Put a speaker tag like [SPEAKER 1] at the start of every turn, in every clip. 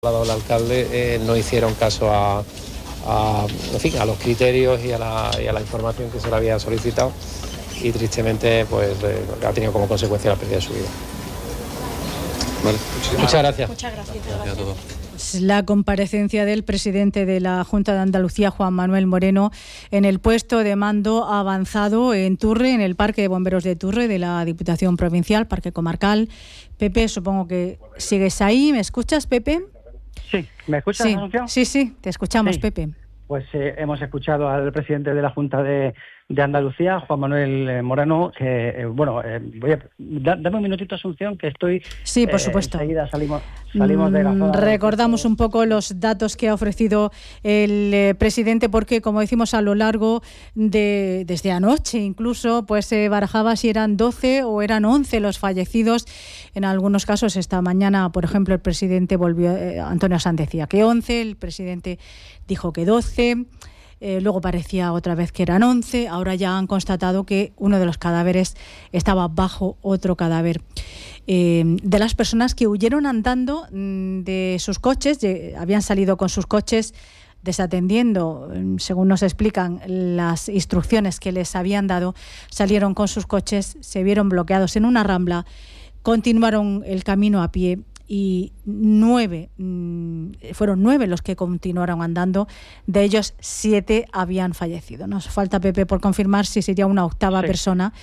[SPEAKER 1] el alcalde no hicieron caso a los criterios y a la información que se le había solicitado, y tristemente pues ha tenido como consecuencia la pérdida de su vida. Vale. Muchas gracias.
[SPEAKER 2] Muchas gracias a todos.
[SPEAKER 3] La comparecencia del presidente de la Junta de Andalucía, Juan Manuel Moreno, en el puesto de mando avanzado en Turre, en el Parque de Bomberos de Turre de la Diputación Provincial, Parque Comarcal. Pepe, supongo que sigues ahí. ¿Me escuchas, Pepe?
[SPEAKER 4] Sí, ¿me escuchas,
[SPEAKER 3] sí.
[SPEAKER 4] Asunción?
[SPEAKER 3] Sí, te escuchamos,
[SPEAKER 4] Sí.
[SPEAKER 3] Pepe.
[SPEAKER 4] Pues hemos escuchado al presidente de la Junta de Andalucía, Juan Manuel Moreno, que, dame un minutito, Asunción, que estoy...
[SPEAKER 3] Sí, por supuesto.
[SPEAKER 4] Enseguida salimos de la zona...
[SPEAKER 3] Recordamos un poco los datos que ha ofrecido el presidente, porque, como decimos, a lo largo desde anoche incluso, pues se barajaba si eran 12 o eran 11 los fallecidos. En algunos casos, esta mañana, por ejemplo, el presidente Antonio Sanz decía que 11, el presidente dijo que 12... luego parecía otra vez que eran 11, ahora ya han constatado que uno de los cadáveres estaba bajo otro cadáver. De las personas que huyeron andando de sus coches, habían salido con sus coches desatendiendo, según nos explican, las instrucciones que les habían dado, salieron con sus coches, se vieron bloqueados en una rambla, continuaron el camino a pie, y fueron 9 los que continuaron andando, de ellos 7 habían fallecido. Nos falta, Pepe, por confirmar si sería una octava persona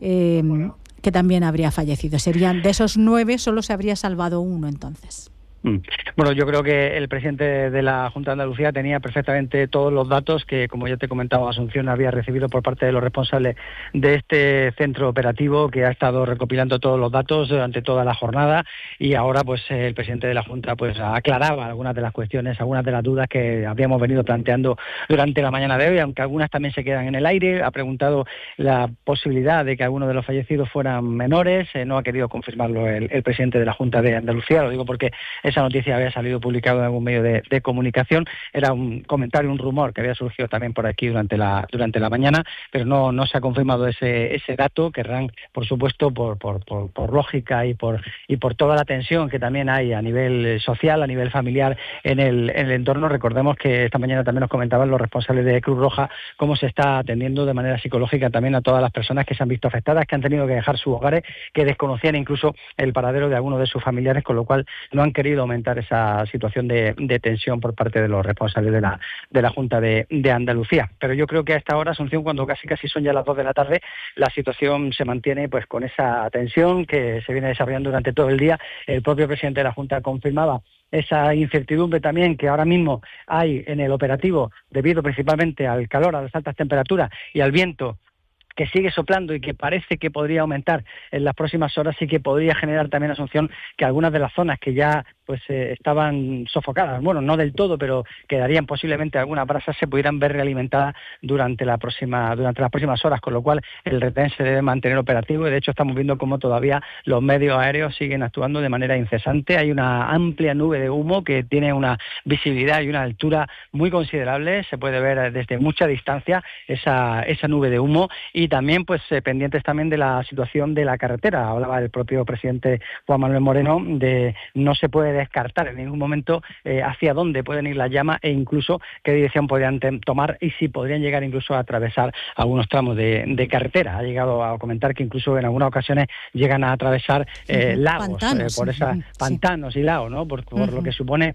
[SPEAKER 3] que también habría fallecido. Serían de esos 9, solo se habría salvado uno entonces.
[SPEAKER 4] Bueno, yo creo que el presidente de la Junta de Andalucía tenía perfectamente todos los datos que, como ya te comentaba, Asunción había recibido por parte de los responsables de este centro operativo, que ha estado recopilando todos los datos durante toda la jornada, y ahora pues el presidente de la Junta pues aclaraba algunas de las cuestiones, algunas de las dudas que habíamos venido planteando durante la mañana de hoy, aunque algunas también se quedan en el aire. Ha preguntado la posibilidad de que algunos de los fallecidos fueran menores, no ha querido confirmarlo el presidente de la Junta de Andalucía, lo digo porque esa noticia había salido publicada en algún medio de comunicación, era un comentario, un rumor que había surgido también por aquí durante la mañana, pero no se ha confirmado ese dato. Querrán, por supuesto, por lógica y por toda la tensión que también hay a nivel social, a nivel familiar en el entorno. Recordemos que esta mañana también nos comentaban los responsables de Cruz Roja cómo se está atendiendo de manera psicológica también a todas las personas que se han visto afectadas, que han tenido que dejar sus hogares, que desconocían incluso el paradero de algunos de sus familiares, con lo cual no han querido aumentar esa situación de tensión por parte de los responsables de la Junta de Andalucía. Pero yo creo que a esta hora, Asunción, cuando casi son ya las 2 de la tarde, la situación se mantiene pues con esa tensión que se viene desarrollando durante todo el día. El propio presidente de la Junta confirmaba esa incertidumbre también que ahora mismo hay en el operativo, debido principalmente al calor, a las altas temperaturas y al viento que sigue soplando y que parece que podría aumentar en las próximas horas, y que podría generar también, Asunción, que algunas de las zonas que ya pues estaban sofocadas, bueno, no del todo, pero quedarían posiblemente algunas brasas, se pudieran ver realimentadas durante las próximas horas, con lo cual el retén se debe mantener operativo, y de hecho estamos viendo cómo todavía los medios aéreos siguen actuando de manera incesante. Hay una amplia nube de humo que tiene una visibilidad y una altura muy considerable, se puede ver desde mucha distancia esa nube de humo, y también pues pendientes también de la situación de la carretera. Hablaba el propio presidente Juan Manuel Moreno de no se puede descartar en ningún momento hacia dónde pueden ir las llamas, e incluso qué dirección podrían tomar, y si podrían llegar incluso a atravesar algunos tramos de carretera. Ha llegado a comentar que incluso en algunas ocasiones llegan a atravesar lagos, por esas pantanos y lagos, ¿no? Por lo que supone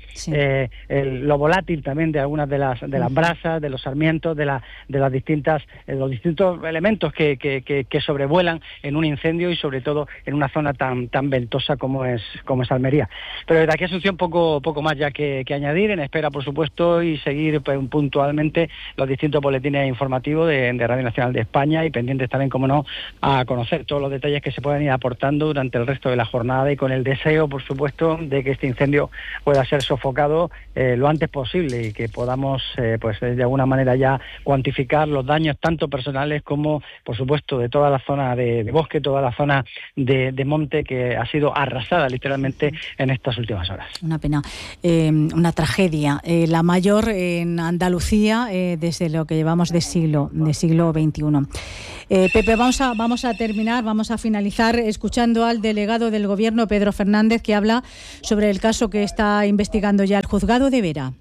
[SPEAKER 4] lo volátil también de algunas de las brasas, de los sarmientos, de los distintos elementos que sobrevuelan en un incendio, y sobre todo en una zona tan ventosa como es Almería. Pero desde aquí, Asunción, poco más ya que añadir, en espera, por supuesto, y seguir puntualmente los distintos boletines informativos de Radio Nacional de España, y pendientes también, como no, a conocer todos los detalles que se pueden ir aportando durante el resto de la jornada, y con el deseo, por supuesto, de que este incendio pueda ser sofocado lo antes posible, y que podamos pues de alguna manera ya cuantificar los daños tanto personales como por supuesto, de toda la zona de bosque, toda la zona de monte que ha sido arrasada literalmente en estas últimas horas.
[SPEAKER 3] Una pena, una tragedia, la mayor en Andalucía desde lo que llevamos de siglo XXI. Pepe, vamos a terminar, vamos a finalizar escuchando al delegado del Gobierno, Pedro Fernández, que habla sobre el caso que está investigando ya el juzgado de Vera.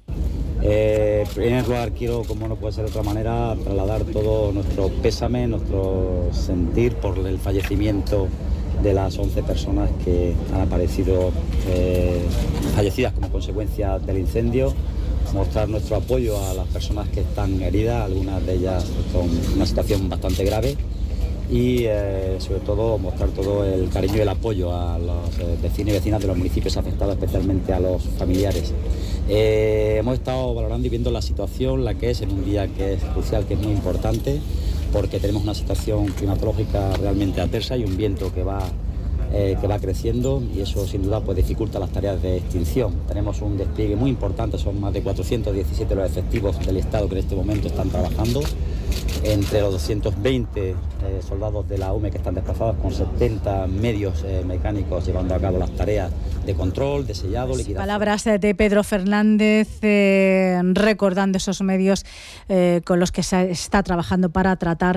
[SPEAKER 5] En primer lugar, quiero, como no puede ser de otra manera, trasladar todo nuestro pésame, nuestro sentir por el fallecimiento de las 11 personas que han aparecido fallecidas como consecuencia del incendio. Mostrar nuestro apoyo a las personas que están heridas, algunas de ellas con una situación bastante grave, y sobre todo mostrar todo el cariño y el apoyo a los vecinos y vecinas de los municipios afectados, especialmente a los familiares. Hemos estado valorando y viendo la situación, la que es en un día que es crucial, que es muy importante, porque tenemos una situación climatológica realmente adversa y un viento que va creciendo, y eso sin duda pues dificulta las tareas de extinción. Tenemos un despliegue muy importante, son más de 417 los efectivos del Estado que en este momento están trabajando, entre los 220 soldados de la UME que están desplazados, con 70 medios mecánicos llevando a cabo las tareas de control, de sellado, liquidación.
[SPEAKER 3] Palabras de Pedro Fernández recordando esos medios con los que se está trabajando para tratar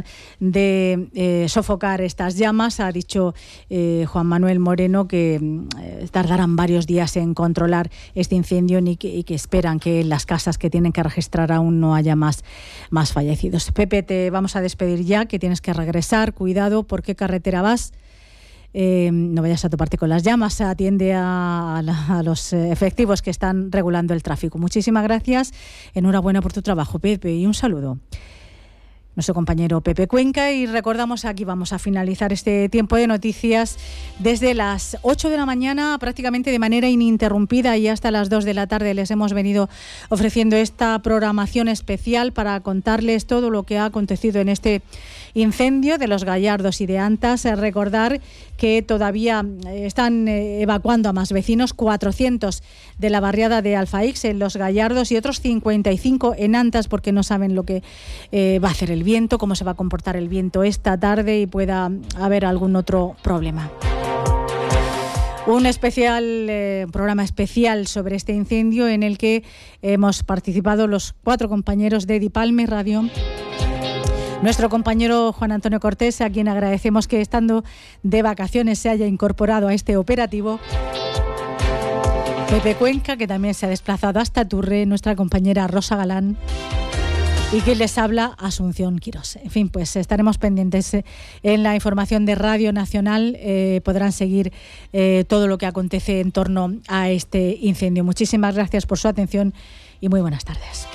[SPEAKER 3] de sofocar estas llamas. Ha dicho Juan Manuel Moreno que tardarán varios días en controlar este incendio y que esperan que en las casas que tienen que registrar aún no haya más fallecidos. Pepe, te vamos a despedir ya, que tienes que regresar. Cuidado, ¿por qué carretera vas? No vayas a toparte con las llamas. Atiende a los efectivos que están regulando el tráfico. Muchísimas gracias. Enhorabuena por tu trabajo, Pepe, y un saludo. Nuestro compañero Pepe Cuenca, y recordamos, aquí vamos a finalizar este tiempo de noticias desde las 8 de la mañana, prácticamente de manera ininterrumpida, y hasta las 2 de la tarde les hemos venido ofreciendo esta programación especial para contarles todo lo que ha acontecido en este incendio de Los Gallardos y de Antas. Recordar que todavía están evacuando a más vecinos, 400 de la barriada de Alfaix en Los Gallardos y otros 55 en Antas, porque no saben lo que va a hacer el viento, cómo se va a comportar el viento esta tarde y pueda haber algún otro problema. Un programa especial sobre este incendio en el que hemos participado los 4 compañeros de Dipalme Radio. Nuestro compañero Juan Antonio Cortés, a quien agradecemos que estando de vacaciones se haya incorporado a este operativo. Pepe Cuenca, que también se ha desplazado hasta Turre, nuestra compañera Rosa Galán, y que les habla Asunción Quirós. En fin, pues estaremos pendientes en la información de Radio Nacional. Podrán seguir todo lo que acontece en torno a este incendio. Muchísimas gracias por su atención y muy buenas tardes.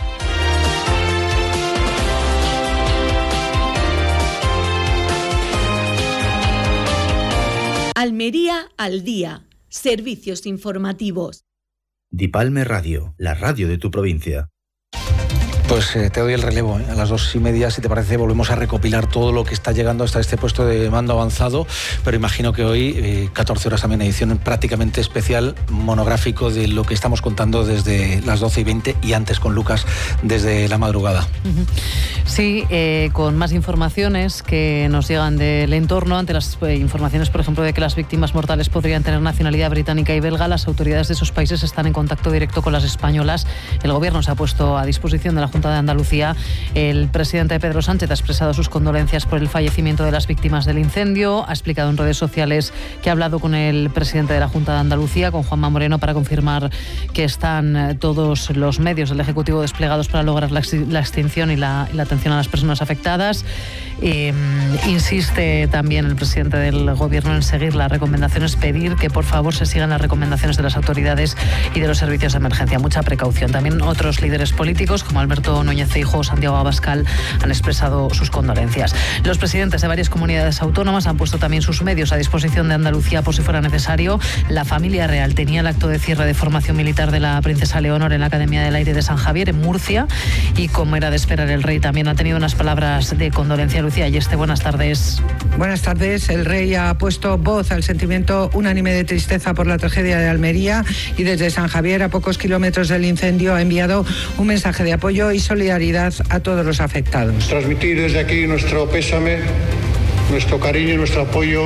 [SPEAKER 6] Almería al día. Servicios informativos.
[SPEAKER 7] Dipalme Radio, la radio de tu provincia.
[SPEAKER 8] Pues te doy el relevo. A las 2:30, si te parece, volvemos a recopilar todo lo que está llegando hasta este puesto de mando avanzado, pero imagino que hoy, 14 horas también, edición prácticamente especial, monográfico de lo que estamos contando desde las 12:20 y antes con Lucas desde la madrugada.
[SPEAKER 2] Sí, con más informaciones que nos llegan del entorno, ante las informaciones, por ejemplo, de que las víctimas mortales podrían tener nacionalidad británica y belga. Las autoridades de esos países están en contacto directo con las españolas. El Gobierno se ha puesto a disposición de la Junta de Andalucía. El presidente Pedro Sánchez ha expresado sus condolencias por el fallecimiento de las víctimas del incendio. Ha explicado en redes sociales que ha hablado con el presidente de la Junta de Andalucía, con Juanma Moreno, para confirmar que están todos los medios del Ejecutivo desplegados para lograr la extinción y la atención a las personas afectadas. Insiste también el presidente del Gobierno en seguir las recomendaciones, pedir que por favor se sigan las recomendaciones de las autoridades y de los servicios de emergencia. Mucha precaución. También otros líderes políticos como Alberto Núñez Feijóo o Santiago Abascal han expresado sus condolencias. Los presidentes de varias comunidades autónomas han puesto también sus medios a disposición de Andalucía por si fuera necesario. La familia real tenía el acto de cierre de formación militar de la princesa Leonor en la Academia del Aire de San Javier, en Murcia, y como era de esperar, el rey también ha tenido unas palabras de condolencia. Lucía Ayeste, buenas tardes.
[SPEAKER 9] Buenas tardes. El rey ha puesto voz al sentimiento unánime de tristeza por la tragedia de Almería y desde San Javier, a pocos kilómetros del incendio, ha enviado un mensaje de apoyo y solidaridad a todos los afectados.
[SPEAKER 10] Transmitir desde aquí nuestro pésame, nuestro cariño y nuestro apoyo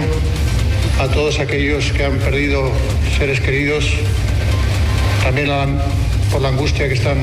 [SPEAKER 10] a todos aquellos que han perdido seres queridos, también por la angustia que están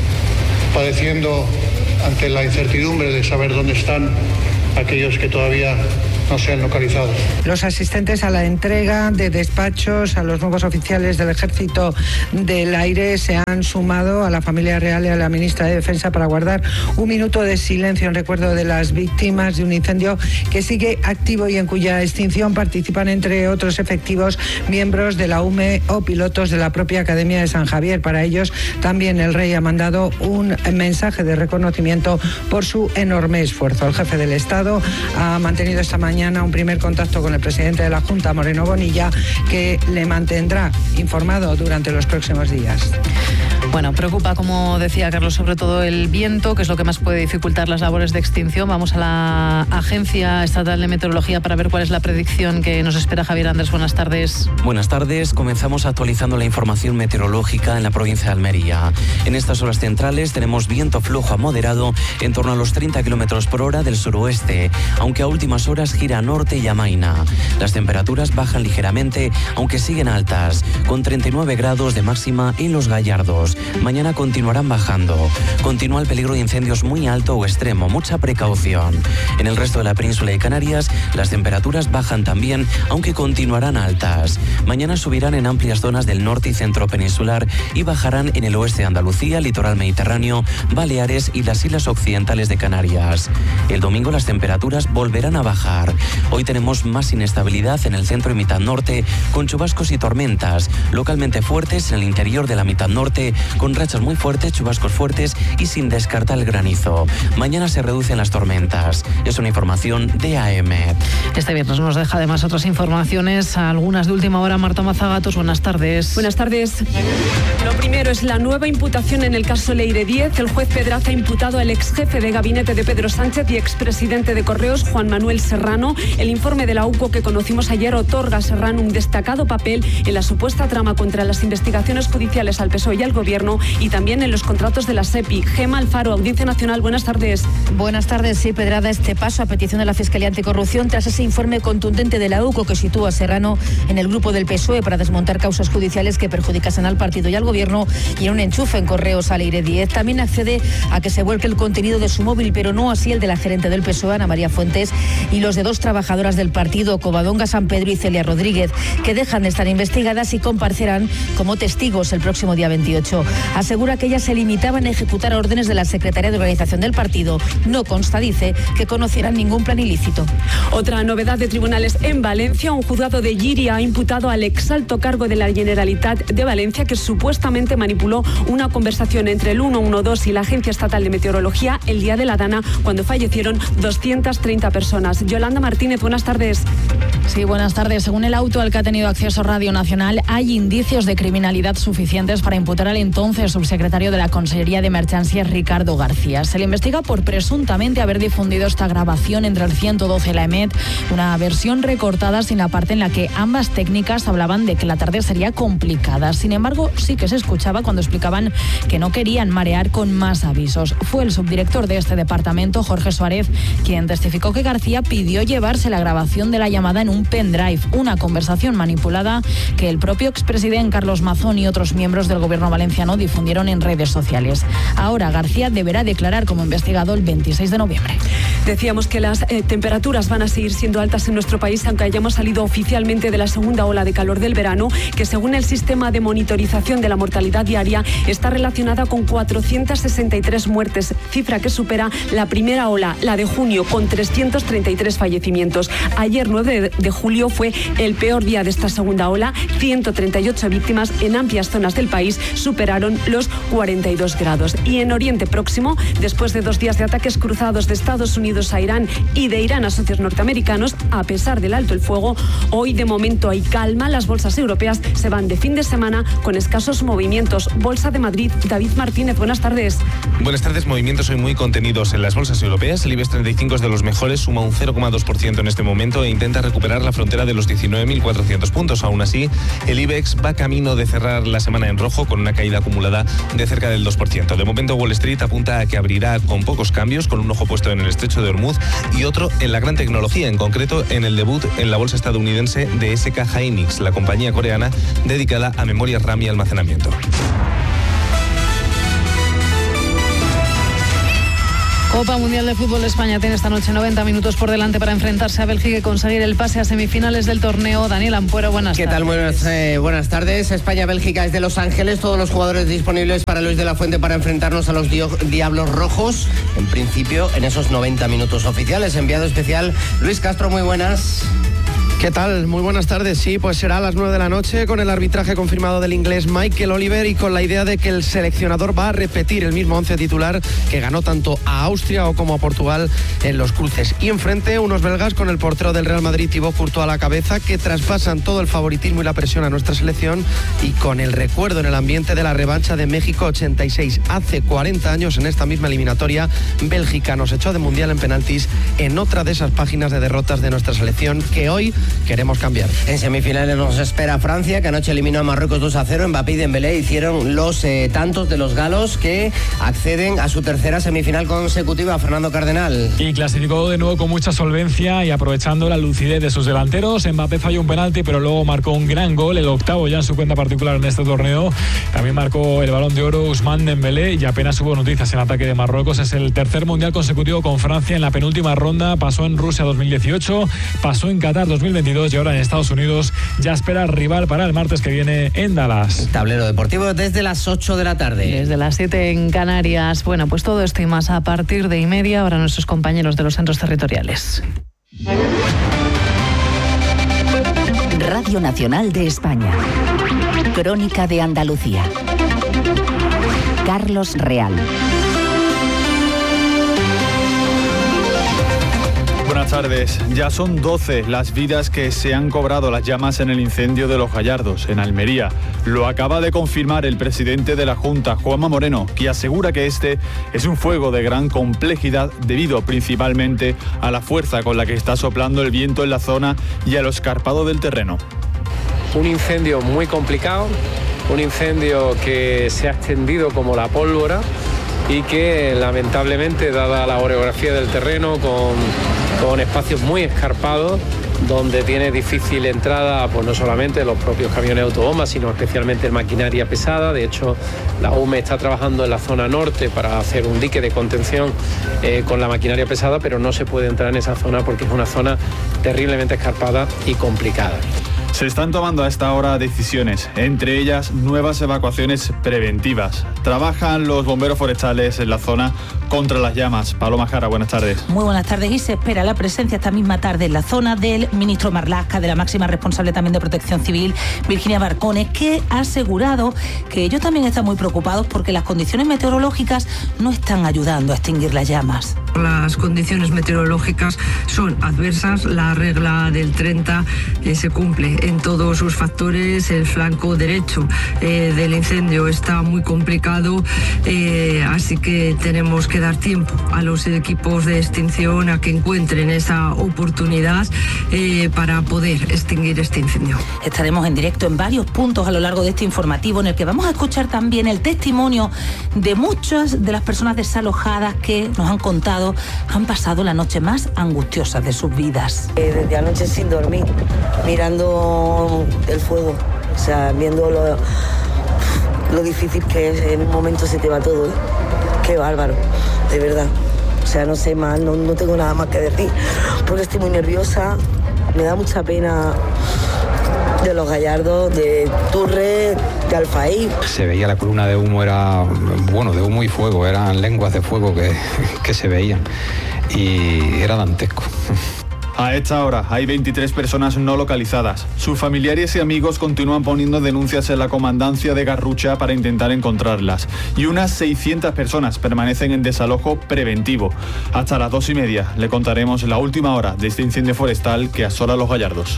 [SPEAKER 10] padeciendo ante la incertidumbre de saber dónde están aquellos que todavía no se han localizado.
[SPEAKER 9] Los asistentes a la entrega de despachos a los nuevos oficiales del Ejército del Aire se han sumado a la familia real y a la ministra de Defensa para guardar un minuto de silencio en recuerdo de las víctimas de un incendio que sigue activo y en cuya extinción participan, entre otros efectivos, miembros de la UME o pilotos de la propia Academia de San Javier. Para ellos también el rey ha mandado un mensaje de reconocimiento por su enorme esfuerzo. El jefe del Estado ha mantenido esta mañana un primer contacto con el presidente de la Junta, Moreno Bonilla, que le mantendrá informado durante los próximos días.
[SPEAKER 2] Bueno, preocupa, como decía Carlos, sobre todo el viento, que es lo que más puede dificultar las labores de extinción. Vamos a la Agencia Estatal de Meteorología para ver cuál es la predicción que nos espera. Javier Andrés, buenas tardes.
[SPEAKER 11] Buenas tardes. Comenzamos actualizando la información meteorológica en la provincia de Almería. En estas horas centrales tenemos viento flojo a moderado en torno a los 30 km por hora del suroeste, aunque a últimas horas gira a norte y amaina. Las temperaturas bajan ligeramente, aunque siguen altas, con 39 grados de máxima en Los Gallardos. Mañana continuarán bajando. Continúa el peligro de incendios muy alto o extremo, mucha precaución. En el resto de la península de Canarias, las temperaturas bajan también, aunque continuarán altas. Mañana subirán en amplias zonas del norte y centro peninsular y bajarán en el oeste de Andalucía, litoral mediterráneo, Baleares y las islas occidentales de Canarias. El domingo las temperaturas volverán a bajar. Hoy tenemos más inestabilidad en el centro y mitad norte, con chubascos y tormentas, localmente fuertes en el interior de la mitad norte, con rachas muy fuertes, chubascos fuertes y sin descartar el granizo. Mañana se reducen las tormentas. Es una información de AEMET.
[SPEAKER 2] Este viernes nos deja además otras informaciones, algunas de última hora. Marta Mazagatos, buenas tardes.
[SPEAKER 12] Buenas tardes. Lo primero es la nueva imputación en el caso Leire 10. El juez Pedraza ha imputado al exjefe de gabinete de Pedro Sánchez y expresidente de Correos, Juan Manuel Serrano. El informe de la UCO que conocimos ayer otorga a Serrano un destacado papel en la supuesta trama contra las investigaciones judiciales al PSOE y al Gobierno y también en los contratos de la SEPI. Gema Alfaro, Audiencia Nacional, buenas tardes.
[SPEAKER 13] Buenas tardes. Sí, Pedraza, este paso a petición de la Fiscalía Anticorrupción tras ese informe contundente de la UCO que sitúa a Serrano en el grupo del PSOE para desmontar causas judiciales que perjudicasen al partido y al Gobierno y en un enchufe en Correos a Leire 10. También accede a que se vuelque el contenido de su móvil, pero no así el de la gerente del PSOE, Ana María Fuentes, y los de dos trabajadoras del partido, Covadonga San Pedro y Celia Rodríguez, que dejan de estar investigadas y comparecerán como testigos el próximo día 28. Asegura que ellas se limitaban a ejecutar órdenes de la Secretaría de Organización del partido. No consta, dice, que conocieran ningún plan ilícito.
[SPEAKER 12] Otra novedad de tribunales en Valencia. Un juzgado de Llíria ha imputado al exalto cargo de la Generalitat de Valencia que supuestamente manipuló una conversación entre el 112 y la Agencia Estatal de Meteorología el día de la Dana, cuando fallecieron 230 personas. Yolanda Martínez, buenas tardes.
[SPEAKER 14] Sí, buenas tardes. Según el auto al que ha tenido acceso Radio Nacional, hay indicios de criminalidad suficientes para imputar al entonces subsecretario de la Consellería de Emergencias, Ricardo García. Se le investiga por presuntamente haber difundido esta grabación entre el 112 y la EMET, una versión recortada sin la parte en la que ambas técnicas hablaban de que la tarde sería complicada. Sin embargo, sí que se escuchaba cuando explicaban que no querían marear con más avisos. Fue el subdirector de este departamento, Jorge Suárez, quien testificó que García pidió llevarse la grabación de la llamada en un pendrive, una conversación manipulada que el propio expresidente Carlos Mazón y otros miembros del gobierno valenciano difundieron en redes sociales. Ahora García deberá declarar como investigado el 26 de noviembre.
[SPEAKER 12] Decíamos que las temperaturas van a seguir siendo altas en nuestro país, aunque hayamos salido oficialmente de la segunda ola de calor del verano, que según el sistema de monitorización de la mortalidad diaria está relacionada con 463 muertes, cifra que supera la primera ola, la de junio, con 333 fallecimientos. Ayer, 9 de julio, fue el peor día de esta segunda ola. 138 víctimas en amplias zonas del país superaron los 42 grados. Y en Oriente Próximo, después de 2 días de ataques cruzados de Estados Unidos Unidos a Irán y de Irán a socios norteamericanos, a pesar del alto el fuego, hoy de momento hay calma. Las bolsas europeas se van de fin de semana con escasos movimientos. Bolsa de Madrid, David Martínez, buenas tardes.
[SPEAKER 15] Buenas tardes, movimientos hoy muy contenidos en las bolsas europeas. El IBEX 35 es de los mejores, suma un 0,2% en este momento e intenta recuperar la frontera de los 19.400 puntos. Aún así, el IBEX va camino de cerrar la semana en rojo con una caída acumulada de cerca del 2%. De momento, Wall Street apunta a que abrirá con pocos cambios, con un ojo puesto en el estrecho de Hormuz y otro en la gran tecnología, en concreto en el debut en la bolsa estadounidense de SK Hynix, la compañía coreana dedicada a memorias RAM y almacenamiento.
[SPEAKER 2] Copa Mundial de Fútbol. España tiene esta noche 90 minutos por delante para enfrentarse a Bélgica y conseguir el pase a semifinales del torneo. Daniel Ampuero, buenas tardes.
[SPEAKER 16] ¿Qué tal? Buenas tardes. España-Bélgica es de Los Ángeles. Todos los jugadores disponibles para Luis de la Fuente para enfrentarnos a los Diablos Rojos. En principio, en esos 90 minutos oficiales. Enviado especial Luis Castro, muy buenas.
[SPEAKER 17] ¿Qué tal? Muy buenas tardes. Sí, pues será a las 9 de la noche con el arbitraje confirmado del inglés Michael Oliver y con la idea de que el seleccionador va a repetir el mismo 11 titular que ganó tanto a Austria como a Portugal en los cruces. Y enfrente unos belgas con el portero del Real Madrid, Thibaut Courtois, a la cabeza, que traspasan todo el favoritismo y la presión a nuestra selección y con el recuerdo en el ambiente de la revancha de México 86. Hace 40 años en esta misma eliminatoria, Bélgica nos echó de mundial en penaltis en otra de esas páginas de derrotas de nuestra selección que hoy queremos cambiar.
[SPEAKER 16] En semifinales nos espera Francia, que anoche eliminó a Marruecos 2-0. Mbappé y Dembélé hicieron los tantos de los galos que acceden a su tercera semifinal consecutiva. Fernando Cardenal.
[SPEAKER 18] Y clasificó de nuevo con mucha solvencia y aprovechando la lucidez de sus delanteros. Mbappé falló un penalti, pero luego marcó un gran gol, el octavo ya en su cuenta particular en este torneo. También marcó el Balón de Oro Ousmane Dembélé y apenas hubo noticias en ataque de Marruecos. Es el tercer mundial consecutivo con Francia. En la penúltima ronda pasó en Rusia 2018, pasó en Qatar 2022 y ahora en Estados Unidos ya espera rival para el martes que viene en Dallas.
[SPEAKER 16] Tablero deportivo desde las 8 de la tarde.
[SPEAKER 2] Desde las 7 en Canarias. Bueno, pues todo esto y más a partir de 1:30. Ahora nuestros compañeros de los centros territoriales.
[SPEAKER 19] Radio Nacional de España. Crónica de Andalucía. Carlos Real.
[SPEAKER 20] Buenas tardes. Ya son 12 las vidas que se han cobrado las llamas en el incendio de Los Gallardos, en Almería. Lo acaba de confirmar el presidente de la Junta, Juanma Moreno, que asegura que este es un fuego de gran complejidad debido principalmente a la fuerza con la que está soplando el viento en la zona y a lo escarpado del terreno.
[SPEAKER 1] Un incendio muy complicado, un incendio que se ha extendido como la pólvora y que lamentablemente, dada la orografía del terreno, con espacios muy escarpados, donde tiene difícil entrada, pues no solamente los propios camiones autobombas, sino especialmente maquinaria pesada. De hecho, la UME está trabajando en la zona norte para hacer un dique de contención con la maquinaria pesada, pero no se puede entrar en esa zona porque es una zona terriblemente escarpada y complicada.
[SPEAKER 20] Se están tomando a esta hora decisiones, entre ellas nuevas evacuaciones preventivas. Trabajan los bomberos forestales en la zona contra las llamas. Paloma Jara, buenas tardes.
[SPEAKER 21] Muy buenas tardes, y se espera la presencia esta misma tarde en la zona del ministro Marlaska, de la máxima responsable también de Protección Civil, Virginia Barcones, que ha asegurado que ellos también están muy preocupados porque las condiciones meteorológicas no están ayudando a extinguir las llamas.
[SPEAKER 9] Las condiciones meteorológicas son adversas, la regla del 30 se cumple en todos sus factores. El flanco derecho del incendio está muy complicado, así que tenemos que dar tiempo a los equipos de extinción a que encuentren esa oportunidad para poder extinguir este incendio.
[SPEAKER 21] Estaremos en directo en varios puntos a lo largo de este informativo, en el que vamos a escuchar también el testimonio de muchas de las personas desalojadas que nos han contado han pasado la noche más angustiosa de sus vidas.
[SPEAKER 22] Desde anoche sin dormir, mirando el fuego, o sea, viendo lo difícil que es. En un momento se te va todo, ¿eh? Qué bárbaro, de verdad. O sea, no sé más, no tengo nada más que decir, porque estoy muy nerviosa, me da mucha pena de Los Gallardos, de Turre, de Alfaí.
[SPEAKER 23] Se veía la columna de humo, era, bueno, de humo y fuego, eran lenguas de fuego que se veían y era dantesco.
[SPEAKER 20] A esta hora hay 23 personas no localizadas. Sus familiares y amigos continúan poniendo denuncias en la comandancia de Garrucha para intentar encontrarlas. Y unas 600 personas permanecen en desalojo preventivo. Hasta las 2:30 le contaremos la última hora de este incendio forestal que asola Los Gallardos.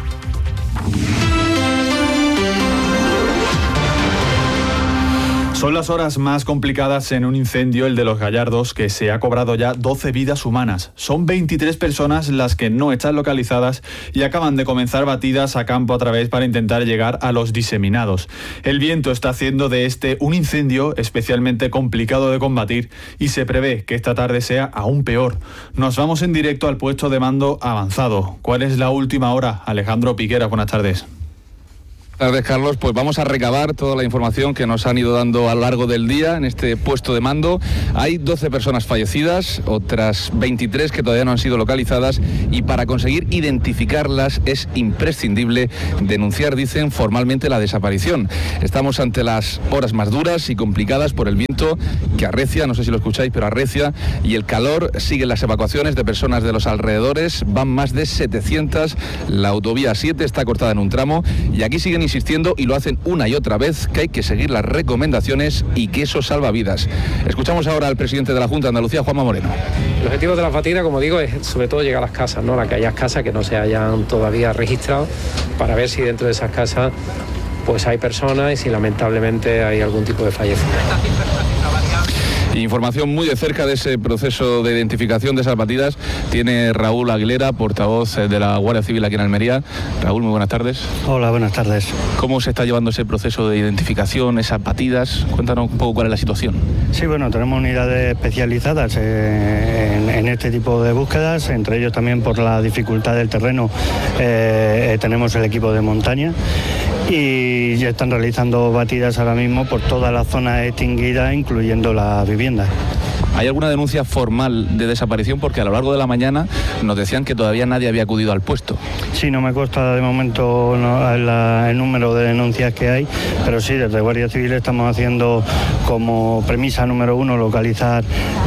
[SPEAKER 20] Son las horas más complicadas en un incendio, el de Los Gallardos, que se ha cobrado ya 12 vidas humanas. Son 23 personas las que no están localizadas y acaban de comenzar batidas a campo a través para intentar llegar a los diseminados. El viento está haciendo de este un incendio especialmente complicado de combatir y se prevé que esta tarde sea aún peor. Nos vamos en directo al puesto de mando avanzado. ¿Cuál es la última hora? Alejandro Piqueras, buenas tardes.
[SPEAKER 3] Buenas tardes, Carlos. Pues vamos a recabar toda la información que nos han ido dando a lo largo del día en este puesto de mando. Hay 12 personas fallecidas, otras 23 que todavía no han sido localizadas, y para conseguir identificarlas es imprescindible denunciar, dicen, formalmente la desaparición. Estamos ante las horas más duras y complicadas por el viento que arrecia, no sé si lo escucháis, pero arrecia, y el calor. Siguen las evacuaciones de personas de los alrededores, van más de 700, la autovía 7 está cortada en un tramo, y aquí siguen insistiendo, y lo hacen una y otra vez, que hay que seguir las recomendaciones y que eso salva vidas. Escuchamos ahora al presidente de la Junta de Andalucía, Juanma Moreno.
[SPEAKER 1] El objetivo de la batidas, como digo, es sobre todo llegar a las casas, ¿no? Las que haya casas que no se hayan todavía registrado, para ver si dentro de esas casas pues hay personas y si lamentablemente hay algún tipo de fallecimiento.
[SPEAKER 3] Información muy de cerca de ese proceso de identificación de esas batidas tiene Raúl Aguilera, portavoz de la Guardia Civil aquí en Almería. Raúl, muy buenas tardes.
[SPEAKER 4] Hola, buenas tardes.
[SPEAKER 3] ¿Cómo se está llevando ese proceso de identificación, esas batidas? Cuéntanos un poco cuál es la situación.
[SPEAKER 4] Sí, bueno, tenemos unidades especializadas en este tipo de búsquedas, entre ellos también por la dificultad del terreno tenemos el equipo de montaña, y ya están realizando batidas ahora mismo por toda la zona extinguida, incluyendo la vivienda.
[SPEAKER 3] ¿Hay alguna denuncia formal de desaparición? Porque a lo largo de la mañana nos decían que todavía nadie había acudido al puesto.
[SPEAKER 4] Sí, no me consta de momento el número de denuncias que hay, pero sí, desde Guardia Civil estamos haciendo como premisa número 1 localizar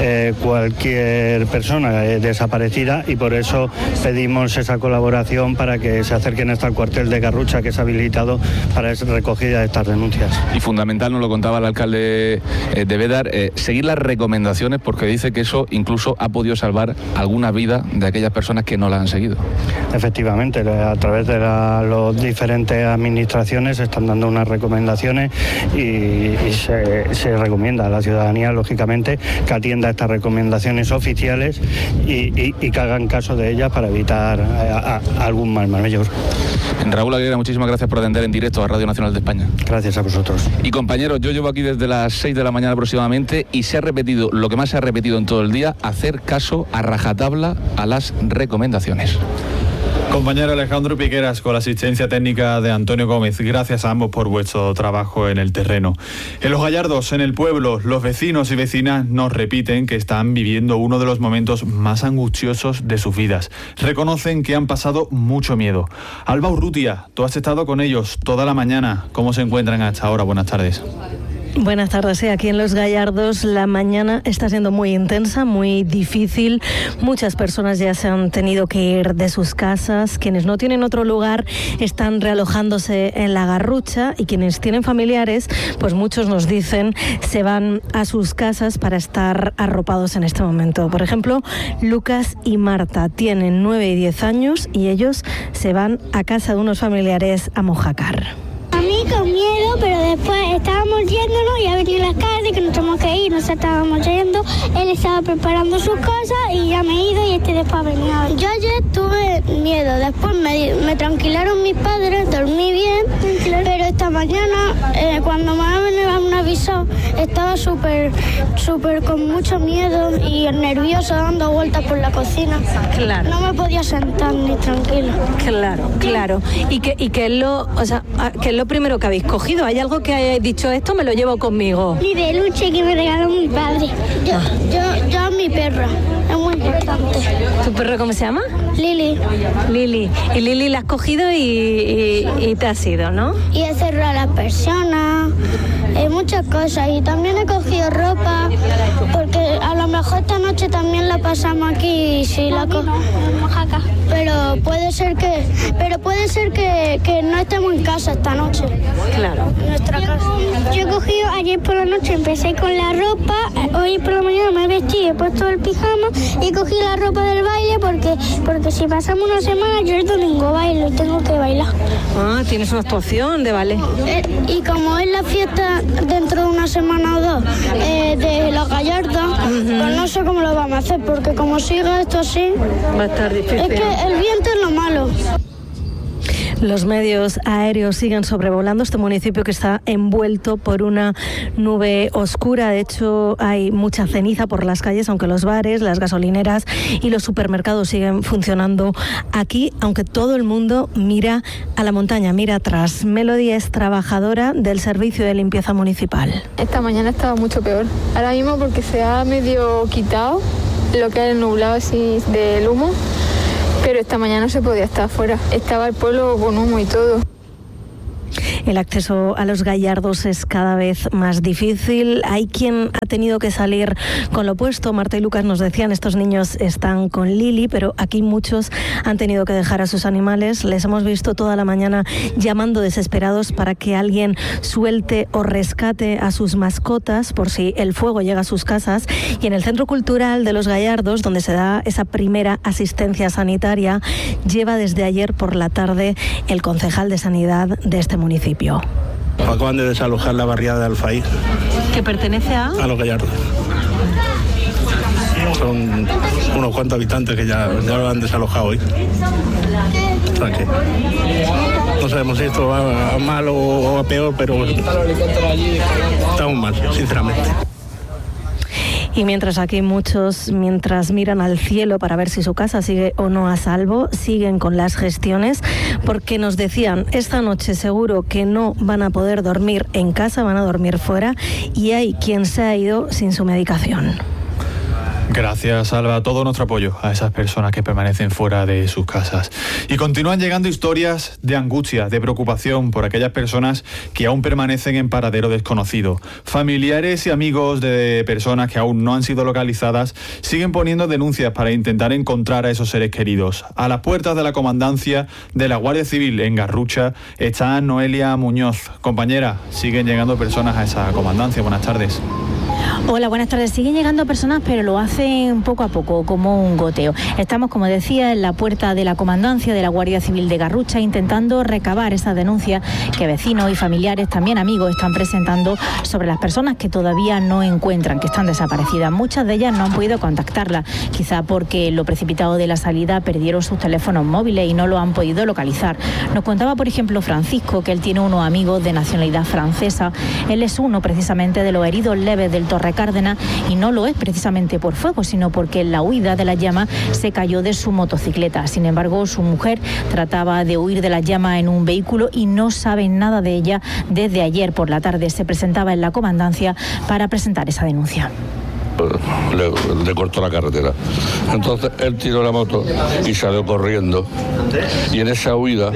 [SPEAKER 4] cualquier persona desaparecida, y por eso pedimos esa colaboración para que se acerquen hasta el cuartel de Garrucha, que es habilitado para esa recogida de estas denuncias.
[SPEAKER 3] Y fundamental, nos lo contaba el alcalde de Bédar, seguir las recomendaciones, porque dice que eso incluso ha podido salvar alguna vida de aquellas personas que no la han seguido.
[SPEAKER 4] Efectivamente, a través de las diferentes administraciones se están dando unas recomendaciones y se recomienda a la ciudadanía, lógicamente, que atienda estas recomendaciones oficiales y que hagan caso de ellas para evitar algún mal mayor.
[SPEAKER 3] Raúl Aguilera, muchísimas gracias por atender en directo a Radio Nacional de España.
[SPEAKER 4] Gracias a vosotros.
[SPEAKER 3] Y compañeros, yo llevo aquí desde las 6 de la mañana aproximadamente, y se ha repetido lo que más se ha repetido en todo el día: hacer caso a rajatabla a las recomendaciones.
[SPEAKER 20] Compañero Alejandro Piqueras, con la asistencia técnica de Antonio Gómez. Gracias a ambos por vuestro trabajo en el terreno. En Los Gallardos, en el pueblo, los vecinos y vecinas nos repiten que están viviendo uno de los momentos más angustiosos de sus vidas. Reconocen que han pasado mucho miedo. Alba Urrutia, tú has estado con ellos toda la mañana. ¿Cómo se encuentran hasta ahora? Buenas tardes.
[SPEAKER 5] Buenas tardes. Sí, aquí en Los Gallardos la mañana está siendo muy intensa, muy difícil. Muchas personas ya se han tenido que ir de sus casas. Quienes no tienen otro lugar están realojándose en la Garrucha, y quienes tienen familiares, pues muchos nos dicen, se van a sus casas para estar arropados en este momento. Por ejemplo, Lucas y Marta tienen 9 y 10 años y ellos se van a casa de unos familiares a Mojácar.
[SPEAKER 24] A mí con miedo, pero después estábamos yéndonos y ha venido la alcalde que nos tenemos que ir, nos estábamos yendo, él estaba preparando sus cosas y ya me he ido, y después ha venido. Yo ayer tuve miedo, después me tranquilaron mis padres, dormí bien, pero esta mañana cuando me avisó estaba súper con mucho miedo y nervioso, dando vueltas por la cocina.
[SPEAKER 5] Claro.
[SPEAKER 24] No me podía sentar ni tranquilo.
[SPEAKER 5] Claro. ¿Y qué es lo primero que habéis cogido? ¿Hay algo que hayáis dicho, esto me lo llevo conmigo?
[SPEAKER 24] Mi peluche que me regaló mi padre. Yo a mi perra. Es muy importante.
[SPEAKER 5] ¿Tu perro cómo se llama?
[SPEAKER 24] Lili.
[SPEAKER 5] Y Lili la has cogido y te has ido, ¿no?
[SPEAKER 24] Y he cerrado a las personas, muchas cosas. Y también he cogido ropa, porque a lo mejor esta noche noche también la pasamos aquí, sí, en Oaxaca. Pero puede ser que no estemos en casa esta noche.
[SPEAKER 5] Claro.
[SPEAKER 24] En nuestra casa. Yo he cogido ayer por la noche, empecé con la ropa, hoy por la mañana me he vestido, he puesto el pijama y cogí la ropa del baile porque si pasamos una semana yo el domingo bailo y tengo que bailar.
[SPEAKER 5] Ah, tienes una actuación de ballet.
[SPEAKER 24] Y como es la fiesta dentro de una semana o dos de los Gallardos, pues no sé cómo lo vamos a hacer, porque como siga esto así,
[SPEAKER 5] va a estar difícil.
[SPEAKER 24] Es que el viento es lo malo.
[SPEAKER 5] Los medios aéreos siguen sobrevolando este municipio que está envuelto por una nube oscura. De hecho, hay mucha ceniza por las calles, aunque los bares, las gasolineras y los supermercados siguen funcionando aquí, aunque todo el mundo mira a la montaña, mira atrás. Melody es trabajadora del servicio de limpieza municipal.
[SPEAKER 6] Esta mañana estaba mucho peor. Ahora mismo porque se ha medio quitado lo que era el nublado así del humo. Pero esta mañana no se podía estar afuera. Estaba el pueblo con humo y todo.
[SPEAKER 5] El acceso a los Gallardos es cada vez más difícil. Hay quien ha tenido que salir con lo opuesto. Marta y Lucas nos decían, estos niños están con Lili, pero aquí muchos han tenido que dejar a sus animales. Les hemos visto toda la mañana llamando desesperados para que alguien suelte o rescate a sus mascotas por si el fuego llega a sus casas. Y en el Centro Cultural de los Gallardos, donde se da esa primera asistencia sanitaria, lleva desde ayer por la tarde el concejal de Sanidad de este municipio.
[SPEAKER 7] Acaban de desalojar la barriada de Alfaí.
[SPEAKER 5] ¿Que pertenece a?
[SPEAKER 7] A los Gallardos. Son unos cuantos habitantes que ya lo han desalojado hoy. Tranqui. No sabemos si esto va a mal o a peor, pero estamos mal, sinceramente.
[SPEAKER 5] Y mientras aquí muchos, mientras miran al cielo para ver si su casa sigue o no a salvo, siguen con las gestiones, porque nos decían, esta noche seguro que no van a poder dormir en casa, van a dormir fuera, y hay quien se ha ido sin su medicación.
[SPEAKER 20] Gracias, Alba. Todo nuestro apoyo a esas personas que permanecen fuera de sus casas. Y continúan llegando historias de angustia, de preocupación por aquellas personas que aún permanecen en paradero desconocido. Familiares y amigos de personas que aún no han sido localizadas siguen poniendo denuncias para intentar encontrar a esos seres queridos. A las puertas de la comandancia de la Guardia Civil en Garrucha está Noelia Muñoz. Compañera, siguen llegando personas a esa comandancia. Buenas tardes.
[SPEAKER 8] Hola, buenas tardes. Siguen llegando personas, pero lo hacen poco a poco, como un goteo. Estamos, como decía, en la puerta de la comandancia de la Guardia Civil de Garrucha, intentando recabar esas denuncias que vecinos y familiares, también amigos, están presentando sobre las personas que todavía no encuentran, que están desaparecidas. Muchas de ellas no han podido contactarlas, quizá porque en lo precipitado de la salida perdieron sus teléfonos móviles y no lo han podido localizar. Nos contaba, por ejemplo, Francisco, que él tiene unos amigos de nacionalidad francesa. Él es uno, precisamente, de los heridos leves del Torre Cárdenas, y no lo es precisamente por fuego, sino porque en la huida de las llamas se cayó de su motocicleta. Sin embargo, su mujer trataba de huir de las llamas en un vehículo y no saben nada de ella desde ayer por la tarde. Se presentaba en la comandancia para presentar esa denuncia.
[SPEAKER 10] Le cortó la carretera. Entonces él tiró la moto y salió corriendo. Y en esa huida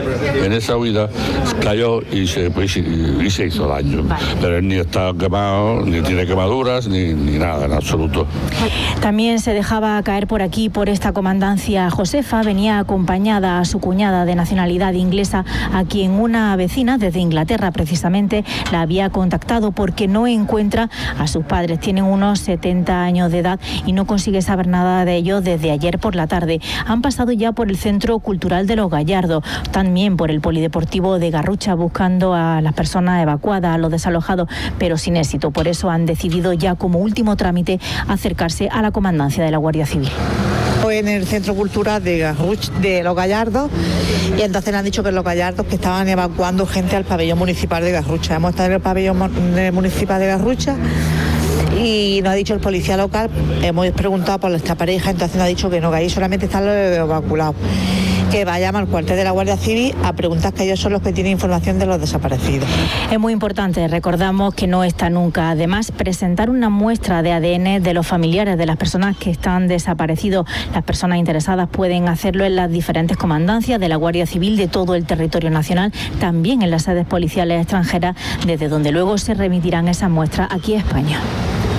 [SPEAKER 10] cayó y se hizo daño. Pero él ni está quemado, ni tiene quemaduras, ni nada en absoluto.
[SPEAKER 8] También se dejaba caer por aquí, por esta comandancia, Josefa. Venía acompañada a su cuñada de nacionalidad inglesa, a quien una vecina desde Inglaterra precisamente la había contactado porque no encuentra a sus padres. Tienen unos 70 años de edad y no consigue saber nada de ellos desde ayer por la tarde. Han pasado ya por el Centro Cultural de los Gallardos, también por el Polideportivo de Garrucha, buscando a las personas evacuadas, a los desalojados, pero sin éxito. Por eso han decidido ya como último trámite acercarse a la comandancia de la Guardia Civil.
[SPEAKER 25] En el Centro Cultural de los Gallardos, y entonces le han dicho que en los Gallardos que estaban evacuando gente al pabellón municipal de Garrucha. Hemos estado en el pabellón municipal de Garrucha y nos ha dicho el policía local, hemos preguntado por esta pareja, entonces nos ha dicho que no, que ahí solamente están los evacuados, que vayamos al cuartel de la Guardia Civil a preguntar, que ellos son los que tienen información de los desaparecidos.
[SPEAKER 8] Es muy importante, recordamos que no está nunca además presentar una muestra de ADN de los familiares de las personas que están desaparecidos. Las personas interesadas pueden hacerlo en las diferentes comandancias de la Guardia Civil de todo el territorio nacional, también en las sedes policiales extranjeras, desde donde luego se remitirán esas muestras aquí a España.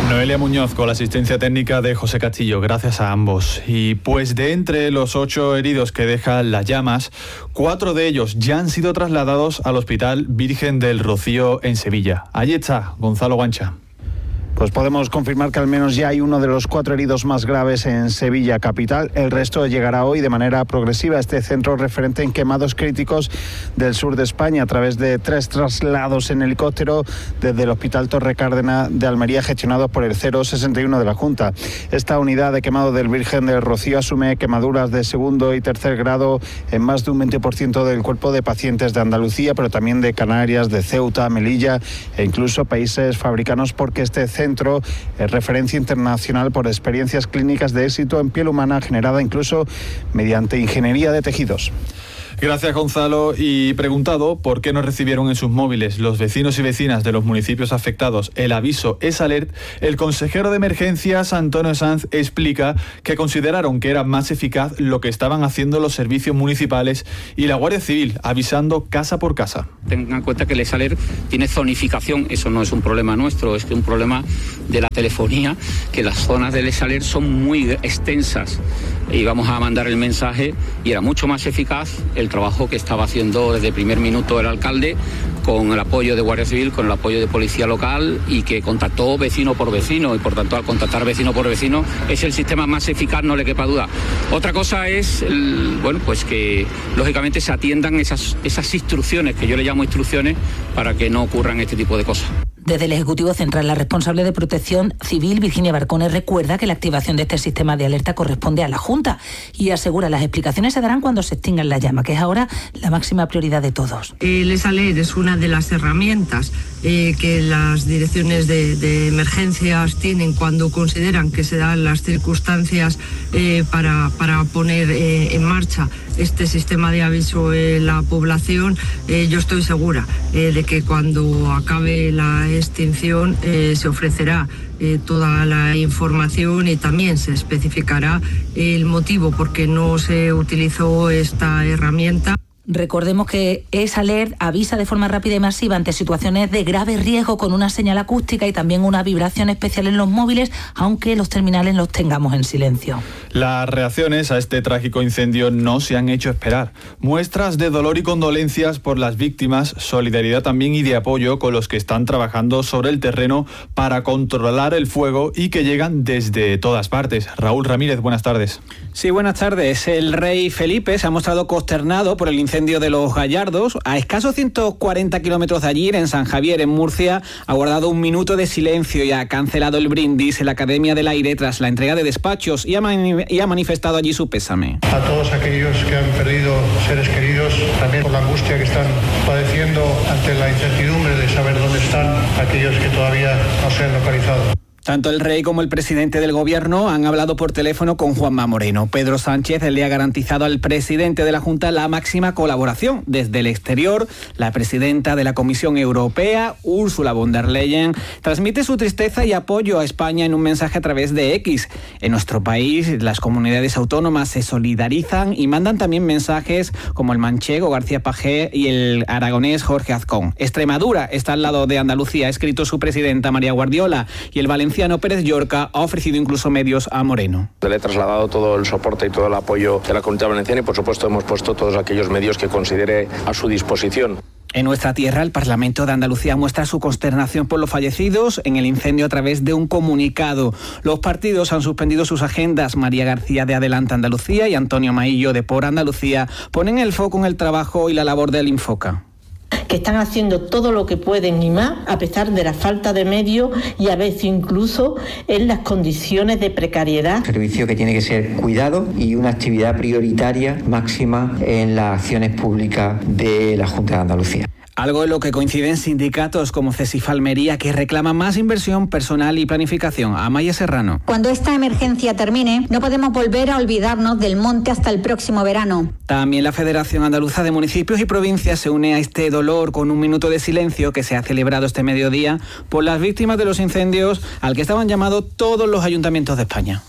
[SPEAKER 20] Noelia Muñoz con la asistencia técnica de José Castillo, gracias a ambos. Y pues de entre los 8 heridos que dejan las llamas, 4 de ellos ya han sido trasladados al Hospital Virgen del Rocío en Sevilla. Allí está Gonzalo Guancha.
[SPEAKER 11] Pues podemos confirmar que al menos ya hay uno de los 4 heridos más graves en Sevilla capital. El resto llegará hoy de manera progresiva a este centro referente en quemados críticos del sur de España a través de 3 traslados en helicóptero desde el Hospital Torre Cárdena de Almería gestionados por el 061 de la Junta. Esta unidad de quemado del Virgen del Rocío asume quemaduras de 2º y 3er grado en más de un 20% del cuerpo de pacientes de Andalucía, pero también de Canarias, de Ceuta, Melilla e incluso países fabricanos, porque este centro es referencia internacional por experiencias clínicas de éxito en piel humana generada incluso mediante ingeniería de tejidos.
[SPEAKER 20] Gracias, Gonzalo. Y preguntado por qué no recibieron en sus móviles los vecinos y vecinas de los municipios afectados el aviso Es-Alert, el consejero de emergencias, Antonio Sanz, explica que consideraron que era más eficaz lo que estaban haciendo los servicios municipales y la Guardia Civil, avisando casa por casa.
[SPEAKER 12] Tengan en cuenta que el Es-Alert tiene zonificación, eso no es un problema nuestro, es que un problema de la telefonía, que las zonas del Es-Alert son muy extensas. Y vamos a mandar el mensaje y era mucho más eficaz el trabajo que estaba haciendo desde el primer minuto el alcalde, con el apoyo de Guardia Civil, con el apoyo de Policía Local, y que contactó vecino por vecino, y por tanto al contactar vecino por vecino es el sistema más eficaz, no le quepa duda. Otra cosa es, pues que lógicamente se atiendan esas instrucciones, que yo le llamo instrucciones, para que no ocurran este tipo de cosas.
[SPEAKER 21] Desde el Ejecutivo Central, la responsable de Protección Civil, Virginia Barcone, recuerda que la activación de este sistema de alerta corresponde a la Junta y asegura las explicaciones se darán cuando se extingan las llamas, que es ahora la máxima prioridad de todos.
[SPEAKER 13] El Es-Alert es una de las herramientas que las direcciones de emergencias tienen cuando consideran que se dan las circunstancias para poner en marcha este sistema de aviso en la población. Yo estoy segura de que cuando acabe la extinción se ofrecerá toda la información y también se especificará el motivo por qué no se utilizó esta herramienta.
[SPEAKER 21] Recordemos que Es-Alert avisa de forma rápida y masiva ante situaciones de grave riesgo con una señal acústica y también una vibración especial en los móviles, aunque los terminales los tengamos en silencio.
[SPEAKER 20] Las reacciones a este trágico incendio no se han hecho esperar. Muestras de dolor y condolencias por las víctimas, solidaridad también y de apoyo con los que están trabajando sobre el terreno para controlar el fuego y que llegan desde todas partes. Raúl Ramírez, buenas tardes.
[SPEAKER 14] Sí, buenas tardes. El rey Felipe se ha mostrado consternado por el incendio de Los Gallardos. A escasos 140 kilómetros de allí, en San Javier, en Murcia, ha guardado un minuto de silencio y ha cancelado el brindis en la Academia del Aire tras la entrega de despachos y ha manifestado allí su pésame.
[SPEAKER 15] A todos aquellos que han perdido seres queridos, también por la angustia que están padeciendo ante la incertidumbre de saber dónde están aquellos que todavía no se han localizado.
[SPEAKER 14] Tanto el rey como el presidente del gobierno han hablado por teléfono con Juanma Moreno. Pedro Sánchez le ha garantizado al presidente de la Junta la máxima colaboración. Desde el exterior, la presidenta de la Comisión Europea, Ursula von der Leyen, transmite su tristeza y apoyo a España en un mensaje a través de X. En nuestro país, las comunidades autónomas se solidarizan y mandan también mensajes como el manchego García Pagé y el aragonés Jorge Azcón. Extremadura está al lado de Andalucía, ha escrito su presidenta María Guardiola, y el valenciano Pérez Llorca ha ofrecido incluso medios a Moreno.
[SPEAKER 26] Le he trasladado todo el soporte y todo el apoyo de la comunidad valenciana y por supuesto hemos puesto todos aquellos medios que considere a su disposición.
[SPEAKER 14] En nuestra tierra, el Parlamento de Andalucía muestra su consternación por los fallecidos en el incendio a través de un comunicado. Los partidos han suspendido sus agendas. María García de Adelante Andalucía y Antonio Maillo de Por Andalucía ponen el foco en el trabajo y la labor del Infoca.
[SPEAKER 27] Que están haciendo todo lo que pueden y más, a pesar de la falta de medios y a veces incluso en las condiciones de precariedad.
[SPEAKER 28] Servicio que tiene que ser cuidado y una actividad prioritaria máxima en las acciones públicas de la Junta de Andalucía.
[SPEAKER 14] Algo en lo que coinciden sindicatos como CESIF Almería, que reclaman más inversión, personal y planificación. Amaya Serrano.
[SPEAKER 29] Cuando esta emergencia termine, no podemos volver a olvidarnos del monte hasta el próximo verano.
[SPEAKER 14] También la Federación Andaluza de Municipios y Provincias se une a este dolor con un minuto de silencio que se ha celebrado este mediodía por las víctimas de los incendios al que estaban llamados todos los ayuntamientos de España.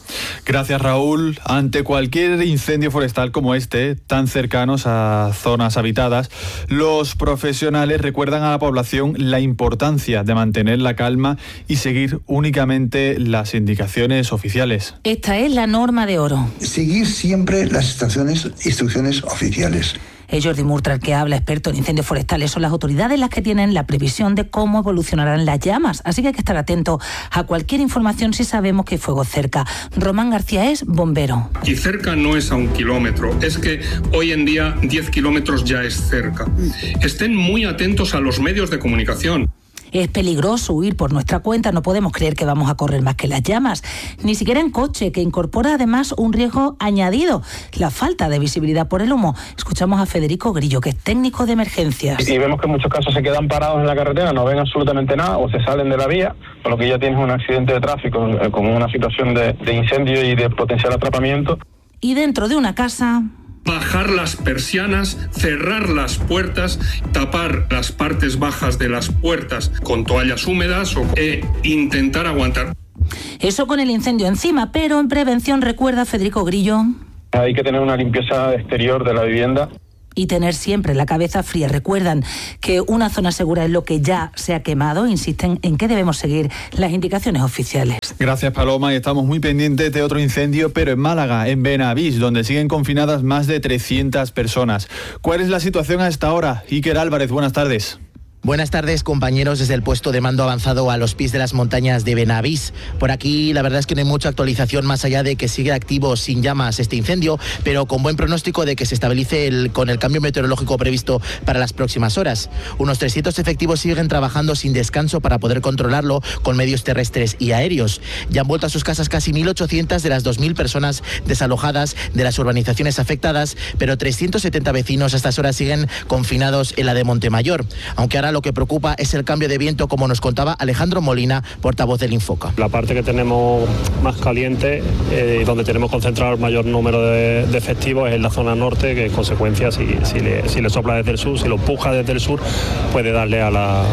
[SPEAKER 20] Gracias, Raúl. Ante cualquier incendio forestal como este, tan cercanos a zonas habitadas, los profesionales recuerdan a la población la importancia de mantener la calma y seguir únicamente las indicaciones oficiales.
[SPEAKER 21] Esta es la norma de oro.
[SPEAKER 1] Seguir siempre las instrucciones oficiales.
[SPEAKER 21] Jordi Murtra, el que habla, experto en incendios forestales, son las autoridades las que tienen la previsión de cómo evolucionarán las llamas. Así que hay que estar atento a cualquier información si sabemos que hay fuego cerca. Román García es bombero.
[SPEAKER 2] Y cerca no es a 1 kilómetro, es que hoy en día 10 kilómetros ya es cerca. Estén muy atentos a los medios de comunicación.
[SPEAKER 21] Es peligroso huir por nuestra cuenta, no podemos creer que vamos a correr más que las llamas, ni siquiera en coche, que incorpora además un riesgo añadido, la falta de visibilidad por el humo. Escuchamos a Federico Grillo, que es técnico de emergencias.
[SPEAKER 9] Y vemos que en muchos casos se quedan parados en la carretera, no ven absolutamente nada o se salen de la vía, con lo que ya tienes un accidente de tráfico, con una situación de incendio y de potencial atrapamiento.
[SPEAKER 21] Y dentro de una casa...
[SPEAKER 2] Bajar las persianas, cerrar las puertas, tapar las partes bajas de las puertas con toallas húmedas e intentar aguantar.
[SPEAKER 21] Eso con el incendio encima, pero en prevención, recuerda Federico Grillo.
[SPEAKER 9] Hay que tener una limpieza exterior de la vivienda.
[SPEAKER 21] Y tener siempre la cabeza fría. Recuerdan que una zona segura es lo que ya se ha quemado. Insisten en que debemos seguir las indicaciones oficiales.
[SPEAKER 20] Gracias, Paloma. Y estamos muy pendientes de otro incendio, pero en Málaga, en Benavís, donde siguen confinadas más de 300 personas. ¿Cuál es la situación a esta hora? Iker Álvarez, buenas tardes.
[SPEAKER 16] Buenas tardes, compañeros, desde el puesto de mando avanzado a los pies de las montañas de Benavís. Por aquí la verdad es que no hay mucha actualización más allá de que sigue activo sin llamas este incendio, pero con buen pronóstico de que se estabilice con el cambio meteorológico previsto para las próximas horas. Unos 300 efectivos siguen trabajando sin descanso para poder controlarlo con medios terrestres y aéreos. Ya han vuelto a sus casas casi 1.800 de las 2.000 personas desalojadas de las urbanizaciones afectadas, pero 370 vecinos a estas horas siguen confinados en la de Montemayor, aunque ahora lo que preocupa es el cambio de viento, como nos contaba Alejandro Molina, portavoz del Infoca.
[SPEAKER 17] La parte que tenemos más caliente, donde tenemos concentrado el mayor número de efectivos, es en la zona norte, que en consecuencia si le sopla desde el sur, si lo empuja desde el sur, puede darle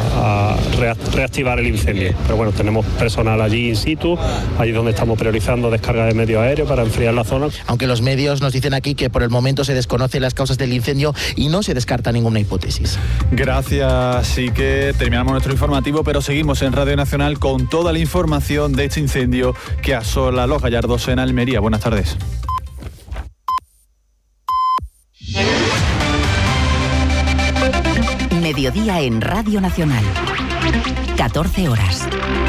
[SPEAKER 17] a reactivar el incendio. Pero bueno, tenemos personal allí in situ, allí donde estamos priorizando descarga de medio aéreo para enfriar la zona.
[SPEAKER 16] Aunque los medios nos dicen aquí que por el momento se desconocen las causas del incendio y no se descarta ninguna hipótesis.
[SPEAKER 20] Gracias. Así que terminamos nuestro informativo, pero seguimos en Radio Nacional con toda la información de este incendio que asola Los Gallardos en Almería. Buenas tardes.
[SPEAKER 18] Mediodía en Radio Nacional. 14 horas.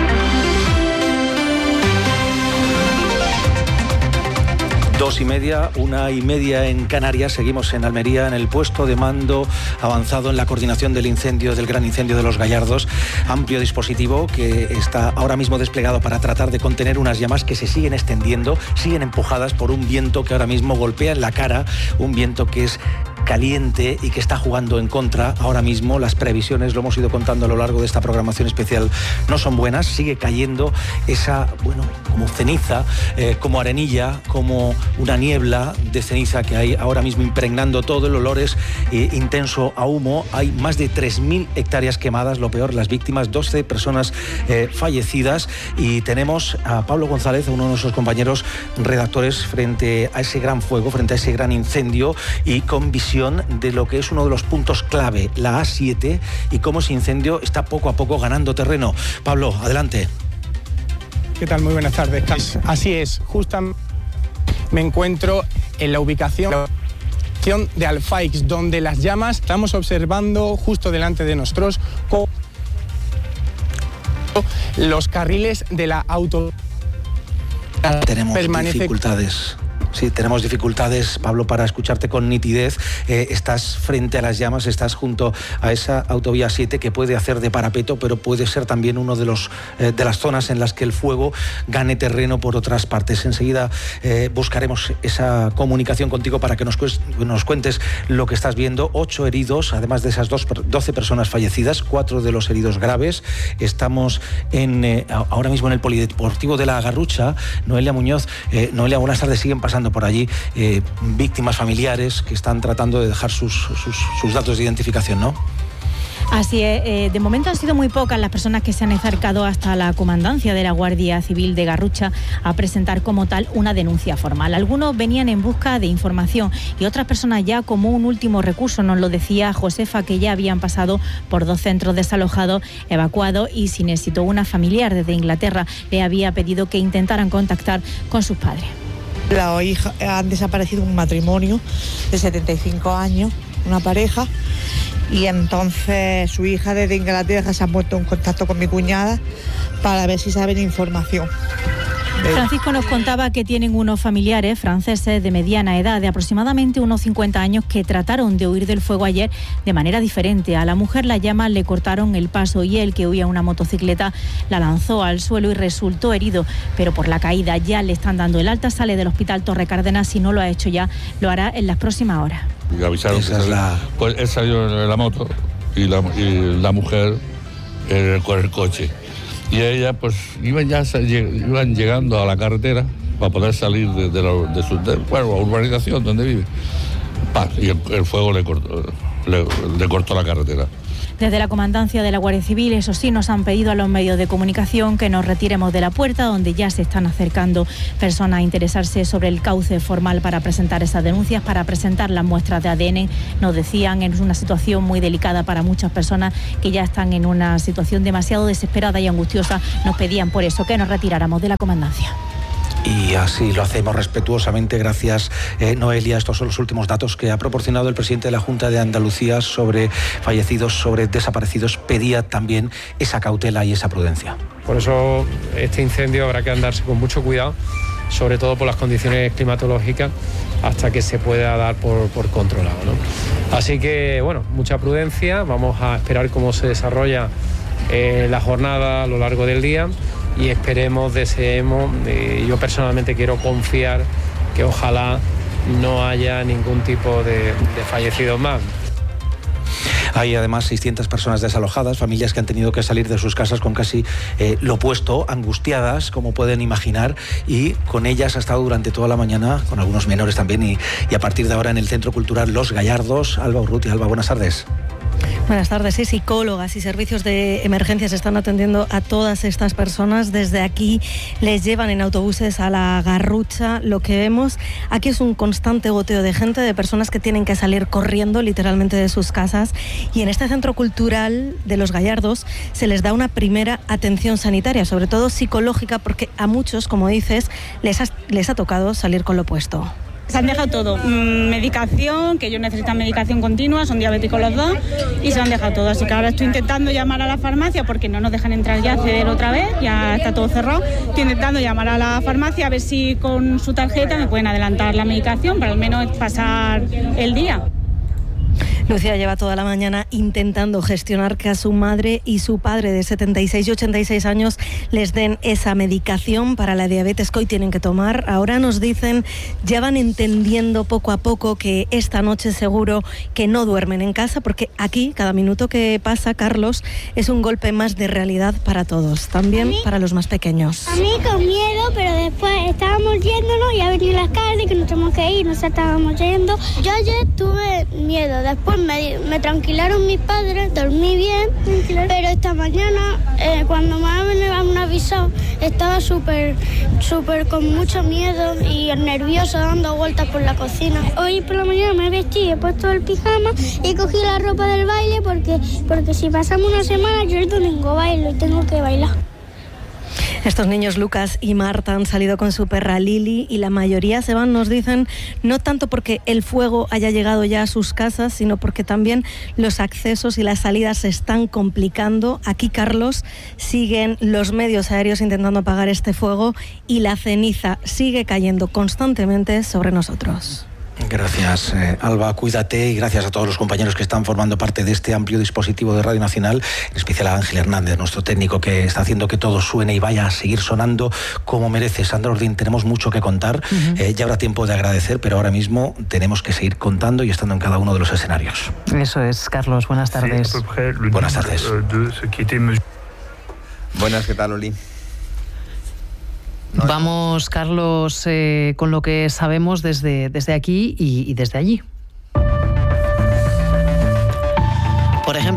[SPEAKER 19] 2:30, 1:30 en Canarias. Seguimos en Almería, en el puesto de mando avanzado en la coordinación del incendio, del gran incendio de Los Gallardos. Amplio dispositivo que está ahora mismo desplegado para tratar de contener unas llamas que se siguen extendiendo, siguen empujadas por un viento que ahora mismo golpea en la cara, un viento que es caliente y que está jugando en contra ahora mismo. Las previsiones, lo hemos ido contando a lo largo de esta programación especial, no son buenas. Sigue cayendo esa, como ceniza, como arenilla, como una niebla de ceniza que hay ahora mismo impregnando todo. El olor es intenso a humo. Hay más de 3.000 hectáreas quemadas, lo peor, las víctimas, 12 personas fallecidas. Y tenemos a Pablo González, uno de nuestros compañeros redactores, frente a ese gran fuego, frente a ese gran incendio, y con visión de lo que es uno de los puntos clave, la A7, y cómo ese incendio está poco a poco ganando terreno. Pablo, adelante.
[SPEAKER 22] ¿Qué tal? Muy buenas tardes. Así es, justamente me encuentro en la ubicación de Alfaix, donde las llamas estamos observando justo delante de nosotros los carriles de la autovía.
[SPEAKER 19] Tenemos dificultades. Sí, tenemos dificultades, Pablo, para escucharte con nitidez. Estás frente a las llamas, estás junto a esa autovía 7 que puede hacer de parapeto, pero puede ser también uno de las zonas en las que el fuego gane terreno por otras partes. Enseguida buscaremos esa comunicación contigo para que nos cuentes lo que estás viendo. 8 heridos, además de esas 12 personas fallecidas, 4 de los heridos graves. Estamos ahora mismo en el Polideportivo de la Garrucha. Noelia Muñoz, Noelia, buenas tardes. Siguen pasando por allí víctimas familiares que están tratando de dejar sus datos de identificación, ¿no?
[SPEAKER 8] Así es, de momento han sido muy pocas las personas que se han acercado hasta la comandancia de la Guardia Civil de Garrucha a presentar como tal una denuncia formal. Algunos venían en busca de información y otras personas ya como un último recurso, nos lo decía Josefa, que ya habían pasado por 2 centros desalojados, evacuados y sin éxito. Una familiar desde Inglaterra le había pedido que intentaran contactar con sus padres.
[SPEAKER 3] La hija han desaparecido un matrimonio de 75 años, una pareja, y entonces su hija desde Inglaterra se ha puesto en contacto con mi cuñada para ver si saben información.
[SPEAKER 8] Francisco nos contaba que tienen unos familiares franceses de mediana edad, de aproximadamente unos 50 años, que trataron de huir del fuego ayer de manera diferente. A la mujer las llamas le cortaron el paso y él, que huía en una motocicleta, la lanzó al suelo y resultó herido, pero por la caída ya le están dando el alta, sale del hospital Torre Cárdenas. Si no lo ha hecho ya, lo hará en las próximas horas.
[SPEAKER 4] Y avisaron pues él salió en la moto y la mujer con el coche. Y ella pues iban llegando a la carretera para poder salir de su urbanización donde vive. Y el fuego le cortó la carretera.
[SPEAKER 8] Desde la comandancia de la Guardia Civil, eso sí, nos han pedido a los medios de comunicación que nos retiremos de la puerta, donde ya se están acercando personas a interesarse sobre el cauce formal para presentar esas denuncias, para presentar las muestras de ADN. Nos decían, es una situación muy delicada para muchas personas que ya están en una situación demasiado desesperada y angustiosa. Nos pedían por eso que nos retiráramos de la comandancia.
[SPEAKER 19] Y así lo hacemos respetuosamente. Gracias, Noelia. Estos son los últimos datos que ha proporcionado el presidente de la Junta de Andalucía sobre fallecidos, sobre desaparecidos. Pedía también esa cautela y esa prudencia.
[SPEAKER 17] Por eso este incendio habrá que andarse con mucho cuidado, sobre todo por las condiciones climatológicas, hasta que se pueda dar por controlado, ¿no? Así que, bueno, mucha prudencia. Vamos a esperar cómo se desarrolla la jornada a lo largo del día. Y esperemos, deseemos, yo personalmente quiero confiar que ojalá no haya ningún tipo de fallecidos más.
[SPEAKER 19] Hay además 600 personas desalojadas, familias que han tenido que salir de sus casas con casi lo opuesto, angustiadas, como pueden imaginar, y con ellas ha estado durante toda la mañana, con algunos menores también, y a partir de ahora en el Centro Cultural Los Gallardos. Alba Urrutia. Alba, buenas tardes.
[SPEAKER 5] Buenas tardes. Sí, psicólogas y servicios de emergencias están atendiendo a todas estas personas. Desde aquí les llevan en autobuses a la Garrucha. Lo que vemos aquí es un constante goteo de gente, de personas que tienen que salir corriendo literalmente de sus casas. Y en este centro cultural de Los Gallardos se les da una primera atención sanitaria, sobre todo psicológica, porque a muchos, como dices, les ha tocado salir con lo opuesto.
[SPEAKER 6] Se han dejado todo, medicación, que ellos necesitan medicación continua, son diabéticos los dos, y se han dejado todo. Así que ahora estoy intentando llamar a la farmacia porque no nos dejan entrar ya, acceder otra vez, ya está todo cerrado. Estoy intentando llamar a la farmacia a ver si con su tarjeta me pueden adelantar la medicación para al menos pasar el día.
[SPEAKER 5] Lucía lleva toda la mañana intentando gestionar que a su madre y su padre de 76 y 86 años les den esa medicación para la diabetes que hoy tienen que tomar. Ahora nos dicen, ya van entendiendo poco a poco que esta noche seguro que no duermen en casa, porque aquí cada minuto que pasa, Carlos, es un golpe más de realidad para todos, también para los más pequeños.
[SPEAKER 7] A mí con miedo, pero después estábamos yéndonos y ha venido la alcalde que nos tenemos que ir, nos estábamos yendo. Yo ayer tuve miedo, después me tranquilaron mis padres, dormí bien, pero esta mañana cuando me han avisado estaba súper con mucho miedo y nervioso, dando vueltas por la cocina. Hoy por la mañana me vestí, he puesto el pijama y cogí la ropa del baile porque si pasamos una semana yo el domingo bailo y tengo que bailar.
[SPEAKER 5] Estos niños, Lucas y Marta, han salido con su perra Lili y la mayoría se van, nos dicen, no tanto porque el fuego haya llegado ya a sus casas, sino porque también los accesos y las salidas se están complicando. Aquí, Carlos, siguen los medios aéreos intentando apagar este fuego y la ceniza sigue cayendo constantemente sobre nosotros.
[SPEAKER 19] Gracias, Alba, cuídate, y gracias a todos los compañeros que están formando parte de este amplio dispositivo de Radio Nacional, en especial a Ángel Hernández, nuestro técnico, que está haciendo que todo suene y vaya a seguir sonando como merece. Sandra Ordín, tenemos mucho que contar, ya habrá tiempo de agradecer, pero ahora mismo tenemos que seguir contando y estando en cada uno de los escenarios.
[SPEAKER 10] Eso es, Carlos, buenas tardes.
[SPEAKER 19] Buenas tardes.
[SPEAKER 23] Buenas, ¿qué tal, Oli?
[SPEAKER 10] Vamos, Carlos, con lo que sabemos desde aquí y desde allí.
[SPEAKER 24] Por ejemplo,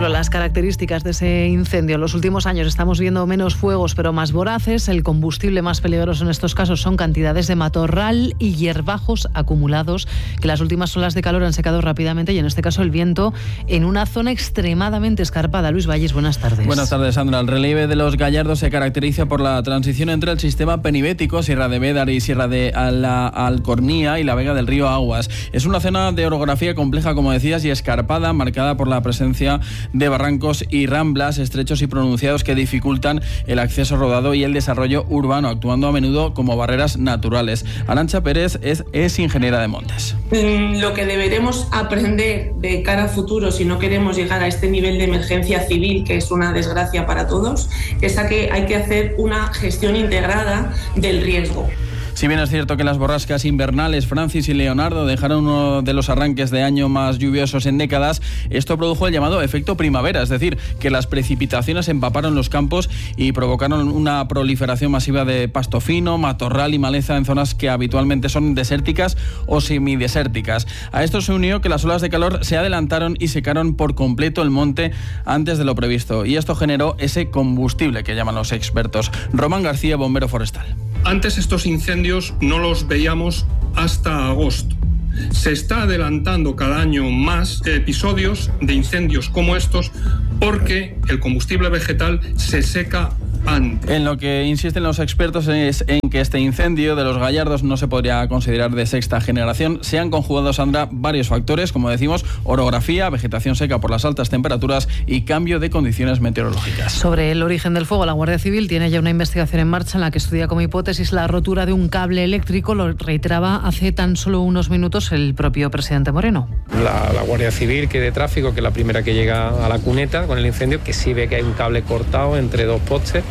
[SPEAKER 10] ejemplo, las características de ese incendio. En los últimos años estamos viendo menos fuegos, pero más voraces. El combustible más peligroso en estos casos son cantidades de matorral y hierbajos acumulados, que las últimas olas de calor han secado rápidamente, y en este caso el viento en una zona extremadamente escarpada. Luis Valles, buenas tardes.
[SPEAKER 11] Buenas tardes, Sandra. El relieve de los Gallardos se caracteriza por la transición entre el sistema penibético, Sierra de Bédar y Sierra de la Alcornía y la vega del río Aguas. Es una zona de orografía compleja, como decías, y escarpada, marcada por la presencia de barrancos y ramblas estrechos y pronunciados que dificultan el acceso rodado y el desarrollo urbano, actuando a menudo como barreras naturales. Arantxa Pérez es ingeniera de montes.
[SPEAKER 12] Lo que deberemos aprender de cara a futuro, si no queremos llegar a este nivel de emergencia civil, que es una desgracia para todos, es que hay que hacer una gestión integrada del riesgo.
[SPEAKER 11] Si bien es cierto que las borrascas invernales Francis y Leonardo dejaron uno de los arranques de año más lluviosos en décadas, esto produjo el llamado efecto primavera, es decir, que las precipitaciones empaparon los campos y provocaron una proliferación masiva de pasto fino, matorral y maleza en zonas que habitualmente son desérticas o semidesérticas. A esto se unió que las olas de calor se adelantaron y secaron por completo el monte antes de lo previsto, y esto generó ese combustible que llaman los expertos. Román García, bombero forestal.
[SPEAKER 2] Antes estos incendios no los veíamos hasta agosto. Se está adelantando cada año más episodios de incendios como estos porque el combustible vegetal se seca antes.
[SPEAKER 11] En lo que insisten los expertos es en que este incendio de los Gallardos no se podría considerar de sexta generación. Se han conjugado, Sandra, varios factores, como decimos, orografía, vegetación seca por las altas temperaturas y cambio de condiciones meteorológicas.
[SPEAKER 10] Sobre el origen del fuego, la Guardia Civil tiene ya una investigación en marcha en la que estudia como hipótesis la rotura de un cable eléctrico. Lo reiteraba hace tan solo unos minutos el propio presidente Moreno.
[SPEAKER 13] La Guardia Civil, que de tráfico, que es la primera que llega a la cuneta con el incendio, que sí ve que hay un cable cortado entre dos postes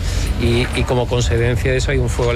[SPEAKER 13] y como consecuencia de eso hay un fuego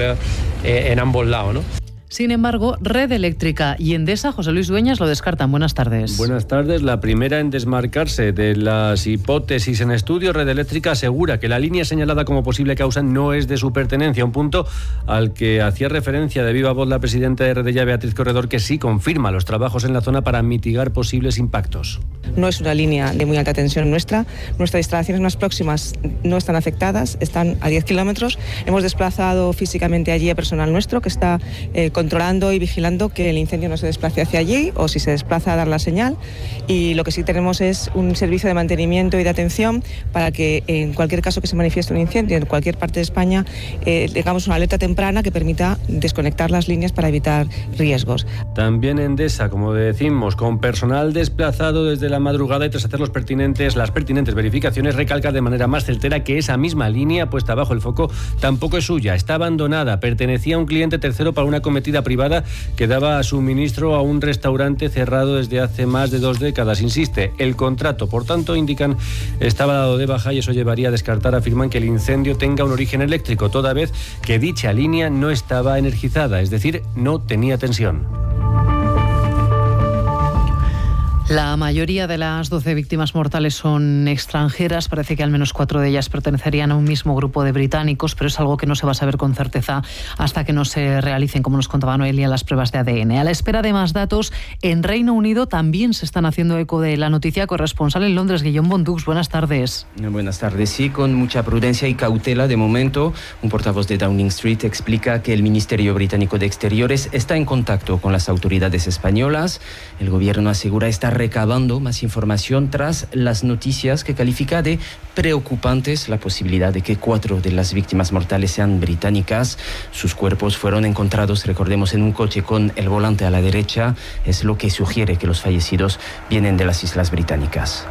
[SPEAKER 13] en ambos lados, ¿no?
[SPEAKER 10] Sin embargo, Red Eléctrica y Endesa, José Luis Dueñas, lo descartan. Buenas tardes.
[SPEAKER 15] Buenas tardes. La primera en desmarcarse de las hipótesis en estudio, Red Eléctrica asegura que la línea señalada como posible causa no es de su pertenencia, un punto al que hacía referencia de viva voz la presidenta de Redella, Beatriz Corredor, que sí confirma los trabajos en la zona para mitigar posibles impactos.
[SPEAKER 23] No es una línea de muy alta tensión nuestras instalaciones más próximas no están afectadas, están a 10 kilómetros. Hemos desplazado físicamente allí a personal nuestro que está controlando y vigilando que el incendio no se desplace hacia allí, o si se desplaza a dar la señal, y lo que sí tenemos es un servicio de mantenimiento y de atención para que en cualquier caso que se manifieste un incendio en cualquier parte de España tengamos una alerta temprana que permita desconectar las líneas para evitar riesgos.
[SPEAKER 15] También Endesa, como decimos, con personal desplazado desde la madrugada y tras hacer las pertinentes verificaciones, recalca de manera más certera que esa misma línea puesta bajo el foco tampoco es suya, está abandonada, pertenecía a un cliente tercero para una cometida privada que daba suministro a un restaurante cerrado desde hace más de 2 décadas. Insiste, el contrato, por tanto, indican, estaba dado de baja y eso llevaría a descartar, afirman, que el incendio tenga un origen eléctrico, toda vez que dicha línea no estaba energizada, es decir, no tenía tensión.
[SPEAKER 10] La mayoría de las 12 víctimas mortales son extranjeras. Parece que al menos 4 de ellas pertenecerían a un mismo grupo de británicos, pero es algo que no se va a saber con certeza hasta que no se realicen, como nos contaba Noelia, las pruebas de ADN. A la espera de más datos, en Reino Unido también se están haciendo eco de la noticia. Corresponsal en Londres, Guillaume Bondux, buenas tardes.
[SPEAKER 24] Buenas tardes. Sí, con mucha prudencia y cautela de momento. Un portavoz de Downing Street explica que el Ministerio Británico de Exteriores está en contacto con las autoridades españolas. El gobierno asegura estar recabando más información tras las noticias que califica de preocupantes la posibilidad de que 4 de las víctimas mortales sean británicas. Sus cuerpos fueron encontrados, recordemos, en un coche con el volante a la derecha. Es lo que sugiere que los fallecidos vienen de las Islas Británicas.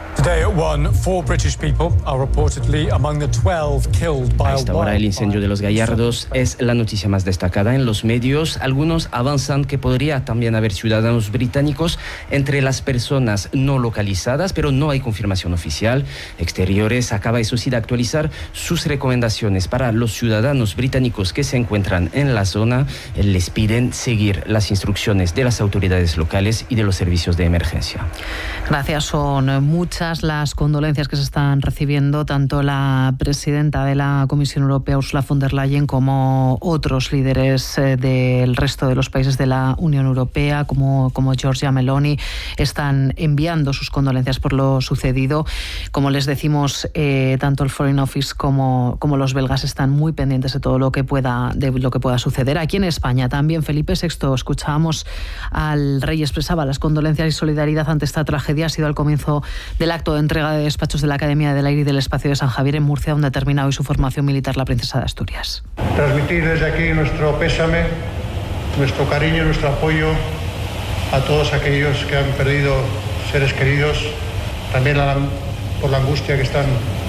[SPEAKER 24] A esta hora el incendio de los Gallardos es la noticia más destacada en los medios. Algunos avanzan que podría también haber ciudadanos británicos entre las personas no localizadas, pero no hay confirmación oficial. Exteriores acaba, eso sí, de actualizar sus recomendaciones para los ciudadanos británicos que se encuentran en la zona. Les piden seguir las instrucciones de las autoridades locales y de los servicios de emergencia.
[SPEAKER 10] Gracias. Son muchas las condolencias que se están recibiendo, tanto la presidenta de la Comisión Europea, Ursula von der Leyen, como otros líderes del resto de los países de la Unión Europea, como Giorgia Meloni, están están enviando sus condolencias por lo sucedido. Como les decimos, tanto el Foreign Office como los belgas están muy pendientes de todo lo que pueda suceder. Aquí en España también Felipe VI, escuchábamos al rey, expresaba las condolencias y solidaridad ante esta tragedia. Ha sido al comienzo del acto de entrega de despachos de la Academia del Aire y del Espacio de San Javier en Murcia, donde ha terminado hoy su formación militar la princesa de Asturias.
[SPEAKER 1] Transmitir desde aquí nuestro pésame, nuestro cariño, nuestro apoyo a todos aquellos que han perdido seres queridos, también por la angustia que están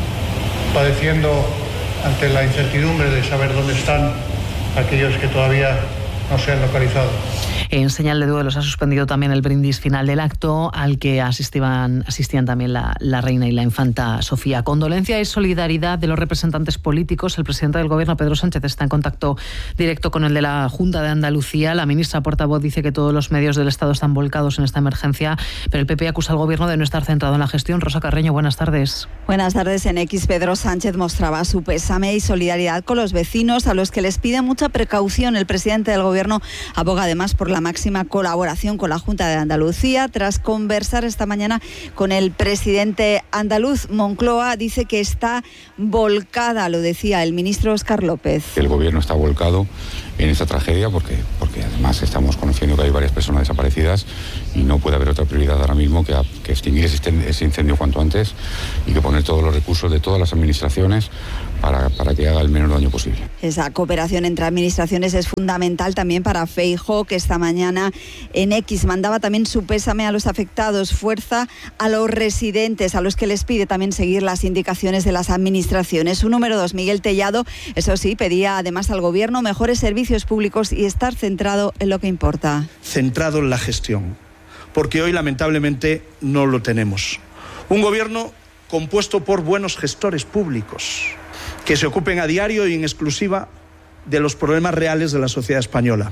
[SPEAKER 1] padeciendo ante la incertidumbre de saber dónde están aquellos que todavía no se han localizado.
[SPEAKER 10] En señal de duelo se ha suspendido también el brindis final del acto, al que asistían también la reina y la infanta Sofía. Condolencia y solidaridad de los representantes políticos. El presidente del Gobierno, Pedro Sánchez, está en contacto directo con el de la Junta de Andalucía. La ministra portavoz dice que todos los medios del Estado están volcados en esta emergencia, pero el PP acusa al Gobierno de no estar centrado en la gestión. Rosa Carreño, buenas tardes.
[SPEAKER 9] Buenas tardes. En X, Pedro Sánchez mostraba su pésame y solidaridad con los vecinos, a los que les pide mucha precaución. El presidente del Gobierno aboga además por la máxima colaboración con la Junta de Andalucía. Tras conversar esta mañana con el presidente andaluz, Moncloa dice que está volcada, lo decía el ministro Óscar López.
[SPEAKER 14] El Gobierno está volcado en esta tragedia porque además estamos conociendo que hay varias personas desaparecidas y no puede haber otra prioridad ahora mismo que extinguir ese incendio cuanto antes y que poner todos los recursos de todas las administraciones para que haga el menor daño posible.
[SPEAKER 9] Esa cooperación entre administraciones es fundamental también para Feijóo, que esta mañana en X mandaba también su pésame a los afectados, fuerza a los residentes, a los que les pide también seguir las indicaciones de las administraciones. Su número 2, Miguel Tellado, eso sí, pedía además al Gobierno mejores servicios públicos y estar centrado en lo que importa.
[SPEAKER 21] Centrado en la gestión, porque hoy lamentablemente no lo tenemos. Un Gobierno compuesto por buenos gestores públicos, que se ocupen a diario y en exclusiva de los problemas reales de la sociedad española.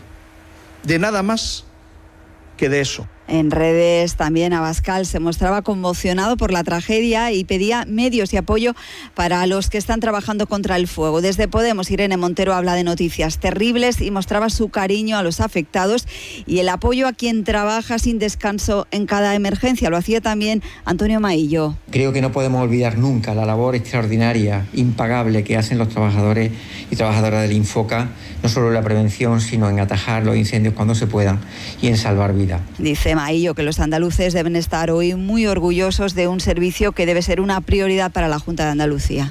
[SPEAKER 21] De nada más que de eso.
[SPEAKER 9] En redes también Abascal se mostraba conmocionado por la tragedia y pedía medios y apoyo para los que están trabajando contra el fuego. Desde Podemos, Irene Montero habla de noticias terribles y mostraba su cariño a los afectados y el apoyo a quien trabaja sin descanso en cada emergencia. Lo hacía también Antonio Maillo.
[SPEAKER 25] Creo que no podemos olvidar nunca la labor extraordinaria, impagable que hacen los trabajadores y trabajadoras del Infoca, no solo en la prevención, sino en atajar los incendios cuando se puedan y en salvar vidas.
[SPEAKER 9] Dice Maillo que los andaluces deben estar hoy muy orgullosos de un servicio que debe ser una prioridad para la Junta de Andalucía.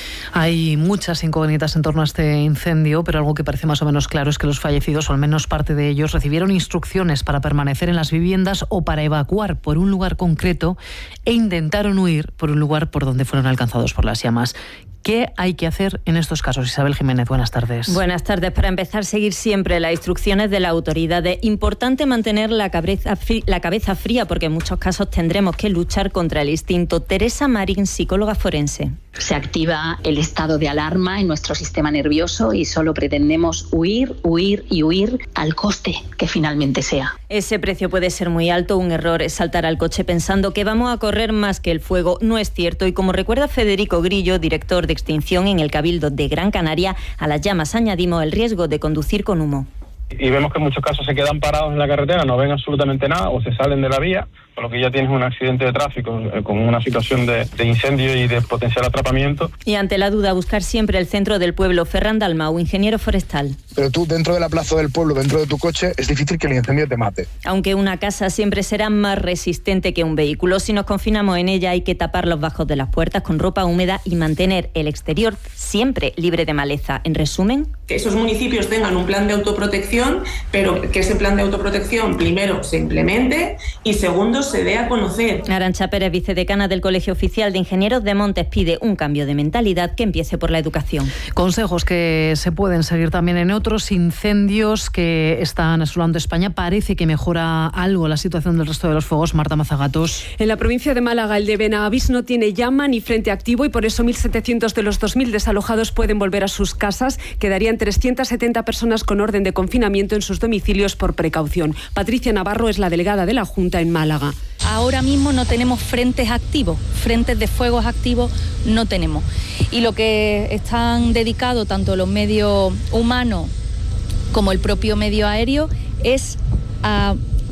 [SPEAKER 10] Hay muchas incógnitas en torno a este incendio, pero algo que parece más o menos claro es que los fallecidos, o al menos parte de ellos, recibieron instrucciones para permanecer en las viviendas o para evacuar por un lugar concreto e intentaron huir por un lugar por donde fueron alcanzados por las llamas. ¿Qué hay que hacer en estos casos? Isabel Jiménez, buenas tardes.
[SPEAKER 26] Buenas tardes. Para empezar, seguir siempre las instrucciones de la autoridad. Es importante mantener la cabeza fría porque en muchos casos tendremos que luchar contra el instinto. Teresa Marín, psicóloga forense.
[SPEAKER 27] Se activa el estado de alarma en nuestro sistema nervioso y solo pretendemos huir al coste que finalmente sea.
[SPEAKER 26] Ese precio puede ser muy alto. Un error es saltar al coche pensando que vamos a correr más que el fuego. No es cierto. Y como recuerda Federico Grillo, director de extinción en el Cabildo de Gran Canaria, a las llamas añadimos el riesgo de conducir con humo.
[SPEAKER 28] Y vemos que en muchos casos se quedan parados en la carretera, no ven absolutamente nada o se salen de la vía, con lo que ya tienes un accidente de tráfico con una situación de incendio y de potencial atrapamiento.
[SPEAKER 26] Y ante la duda, buscar siempre el centro del pueblo. Ferran Dalmau, ingeniero forestal.
[SPEAKER 29] Pero tú, dentro de la plaza del pueblo, dentro de tu coche, es difícil que el incendio te mate.
[SPEAKER 26] Aunque una casa siempre será más resistente que un vehículo, si nos confinamos en ella hay que tapar los bajos de las puertas con ropa húmeda y mantener el exterior siempre libre de maleza. En resumen,
[SPEAKER 12] que esos municipios tengan un plan de autoprotección, pero que ese plan de autoprotección primero se implemente y segundo se dé a conocer.
[SPEAKER 26] Arantxa Pérez, vicedecana del Colegio Oficial de Ingenieros de Montes, pide un cambio de mentalidad que empiece por la educación.
[SPEAKER 10] Consejos que se pueden seguir también en otros incendios que están asolando España. Parece que mejora algo la situación del resto de los fuegos. Marta Mazagatos.
[SPEAKER 30] En la provincia de Málaga, el de Benavís no tiene llama ni frente activo y por eso 1.700 de los 2.000 desalojados pueden volver a sus casas. Quedarían 370 personas con orden de confinamiento en sus domicilios por precaución. Patricia Navarro es la delegada de la Junta en Málaga.
[SPEAKER 31] Ahora mismo no tenemos frentes activos, frentes de fuegos activos no tenemos. Y lo que están dedicados tanto los medios humanos como el propio medio aéreo es a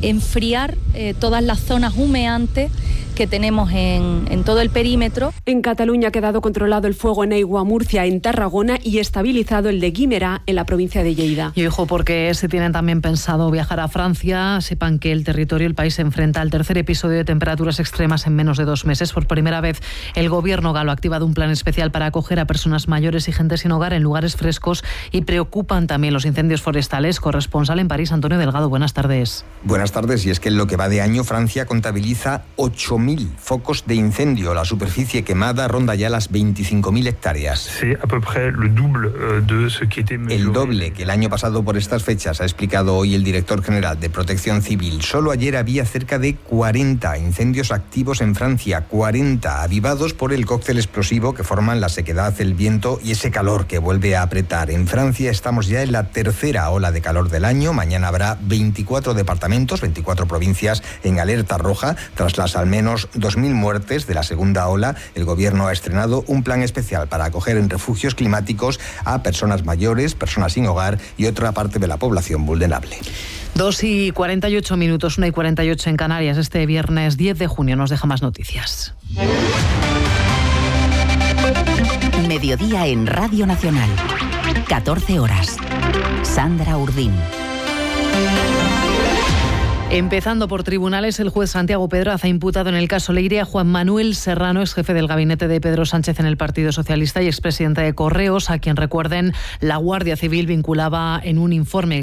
[SPEAKER 31] enfriar todas las zonas humeantes que tenemos en todo el perímetro.
[SPEAKER 30] En Cataluña ha quedado controlado el fuego en Aigua, Murcia, en Tarragona y estabilizado el de Guimerá en la provincia de Lleida.
[SPEAKER 10] Y ojo, porque si tienen también pensado viajar a Francia, sepan que el país se enfrenta al tercer episodio de temperaturas extremas en menos de 2 meses. Por primera vez, el gobierno galo ha activado un plan especial para acoger a personas mayores y gente sin hogar en lugares frescos, y preocupan también los incendios forestales. Corresponsal en París, Antonio Delgado, buenas tardes.
[SPEAKER 3] Buenas tardes, y es que en lo que va de año, Francia contabiliza 8.000 focos de incendio. La superficie quemada ronda ya las 25.000 hectáreas. El doble que el año pasado por estas fechas, ha explicado hoy el director general de Protección Civil. Solo ayer había cerca de 40 incendios activos en Francia, 40 avivados por el cóctel explosivo que forman la sequedad, el viento y ese calor que vuelve a apretar. En Francia estamos ya en la tercera ola de calor del año. Mañana habrá 24 departamentos, 24 provincias en alerta roja, tras las al menos 2.000 muertes de la segunda ola. El gobierno ha estrenado un plan especial para acoger en refugios climáticos a personas mayores, personas sin hogar y otra parte de la población vulnerable.
[SPEAKER 10] 2:48, 1:48 en Canarias. Este viernes 10 de junio nos deja más noticias.
[SPEAKER 4] Mediodía en Radio Nacional. 14 horas. Sandra Urdín.
[SPEAKER 10] Empezando por tribunales, el juez Santiago Pedraza ha imputado en el caso Leire a Juan Manuel Serrano, ex jefe del gabinete de Pedro Sánchez en el Partido Socialista y expresidente de Correos, a quien, recuerden, la Guardia Civil vinculaba en un informe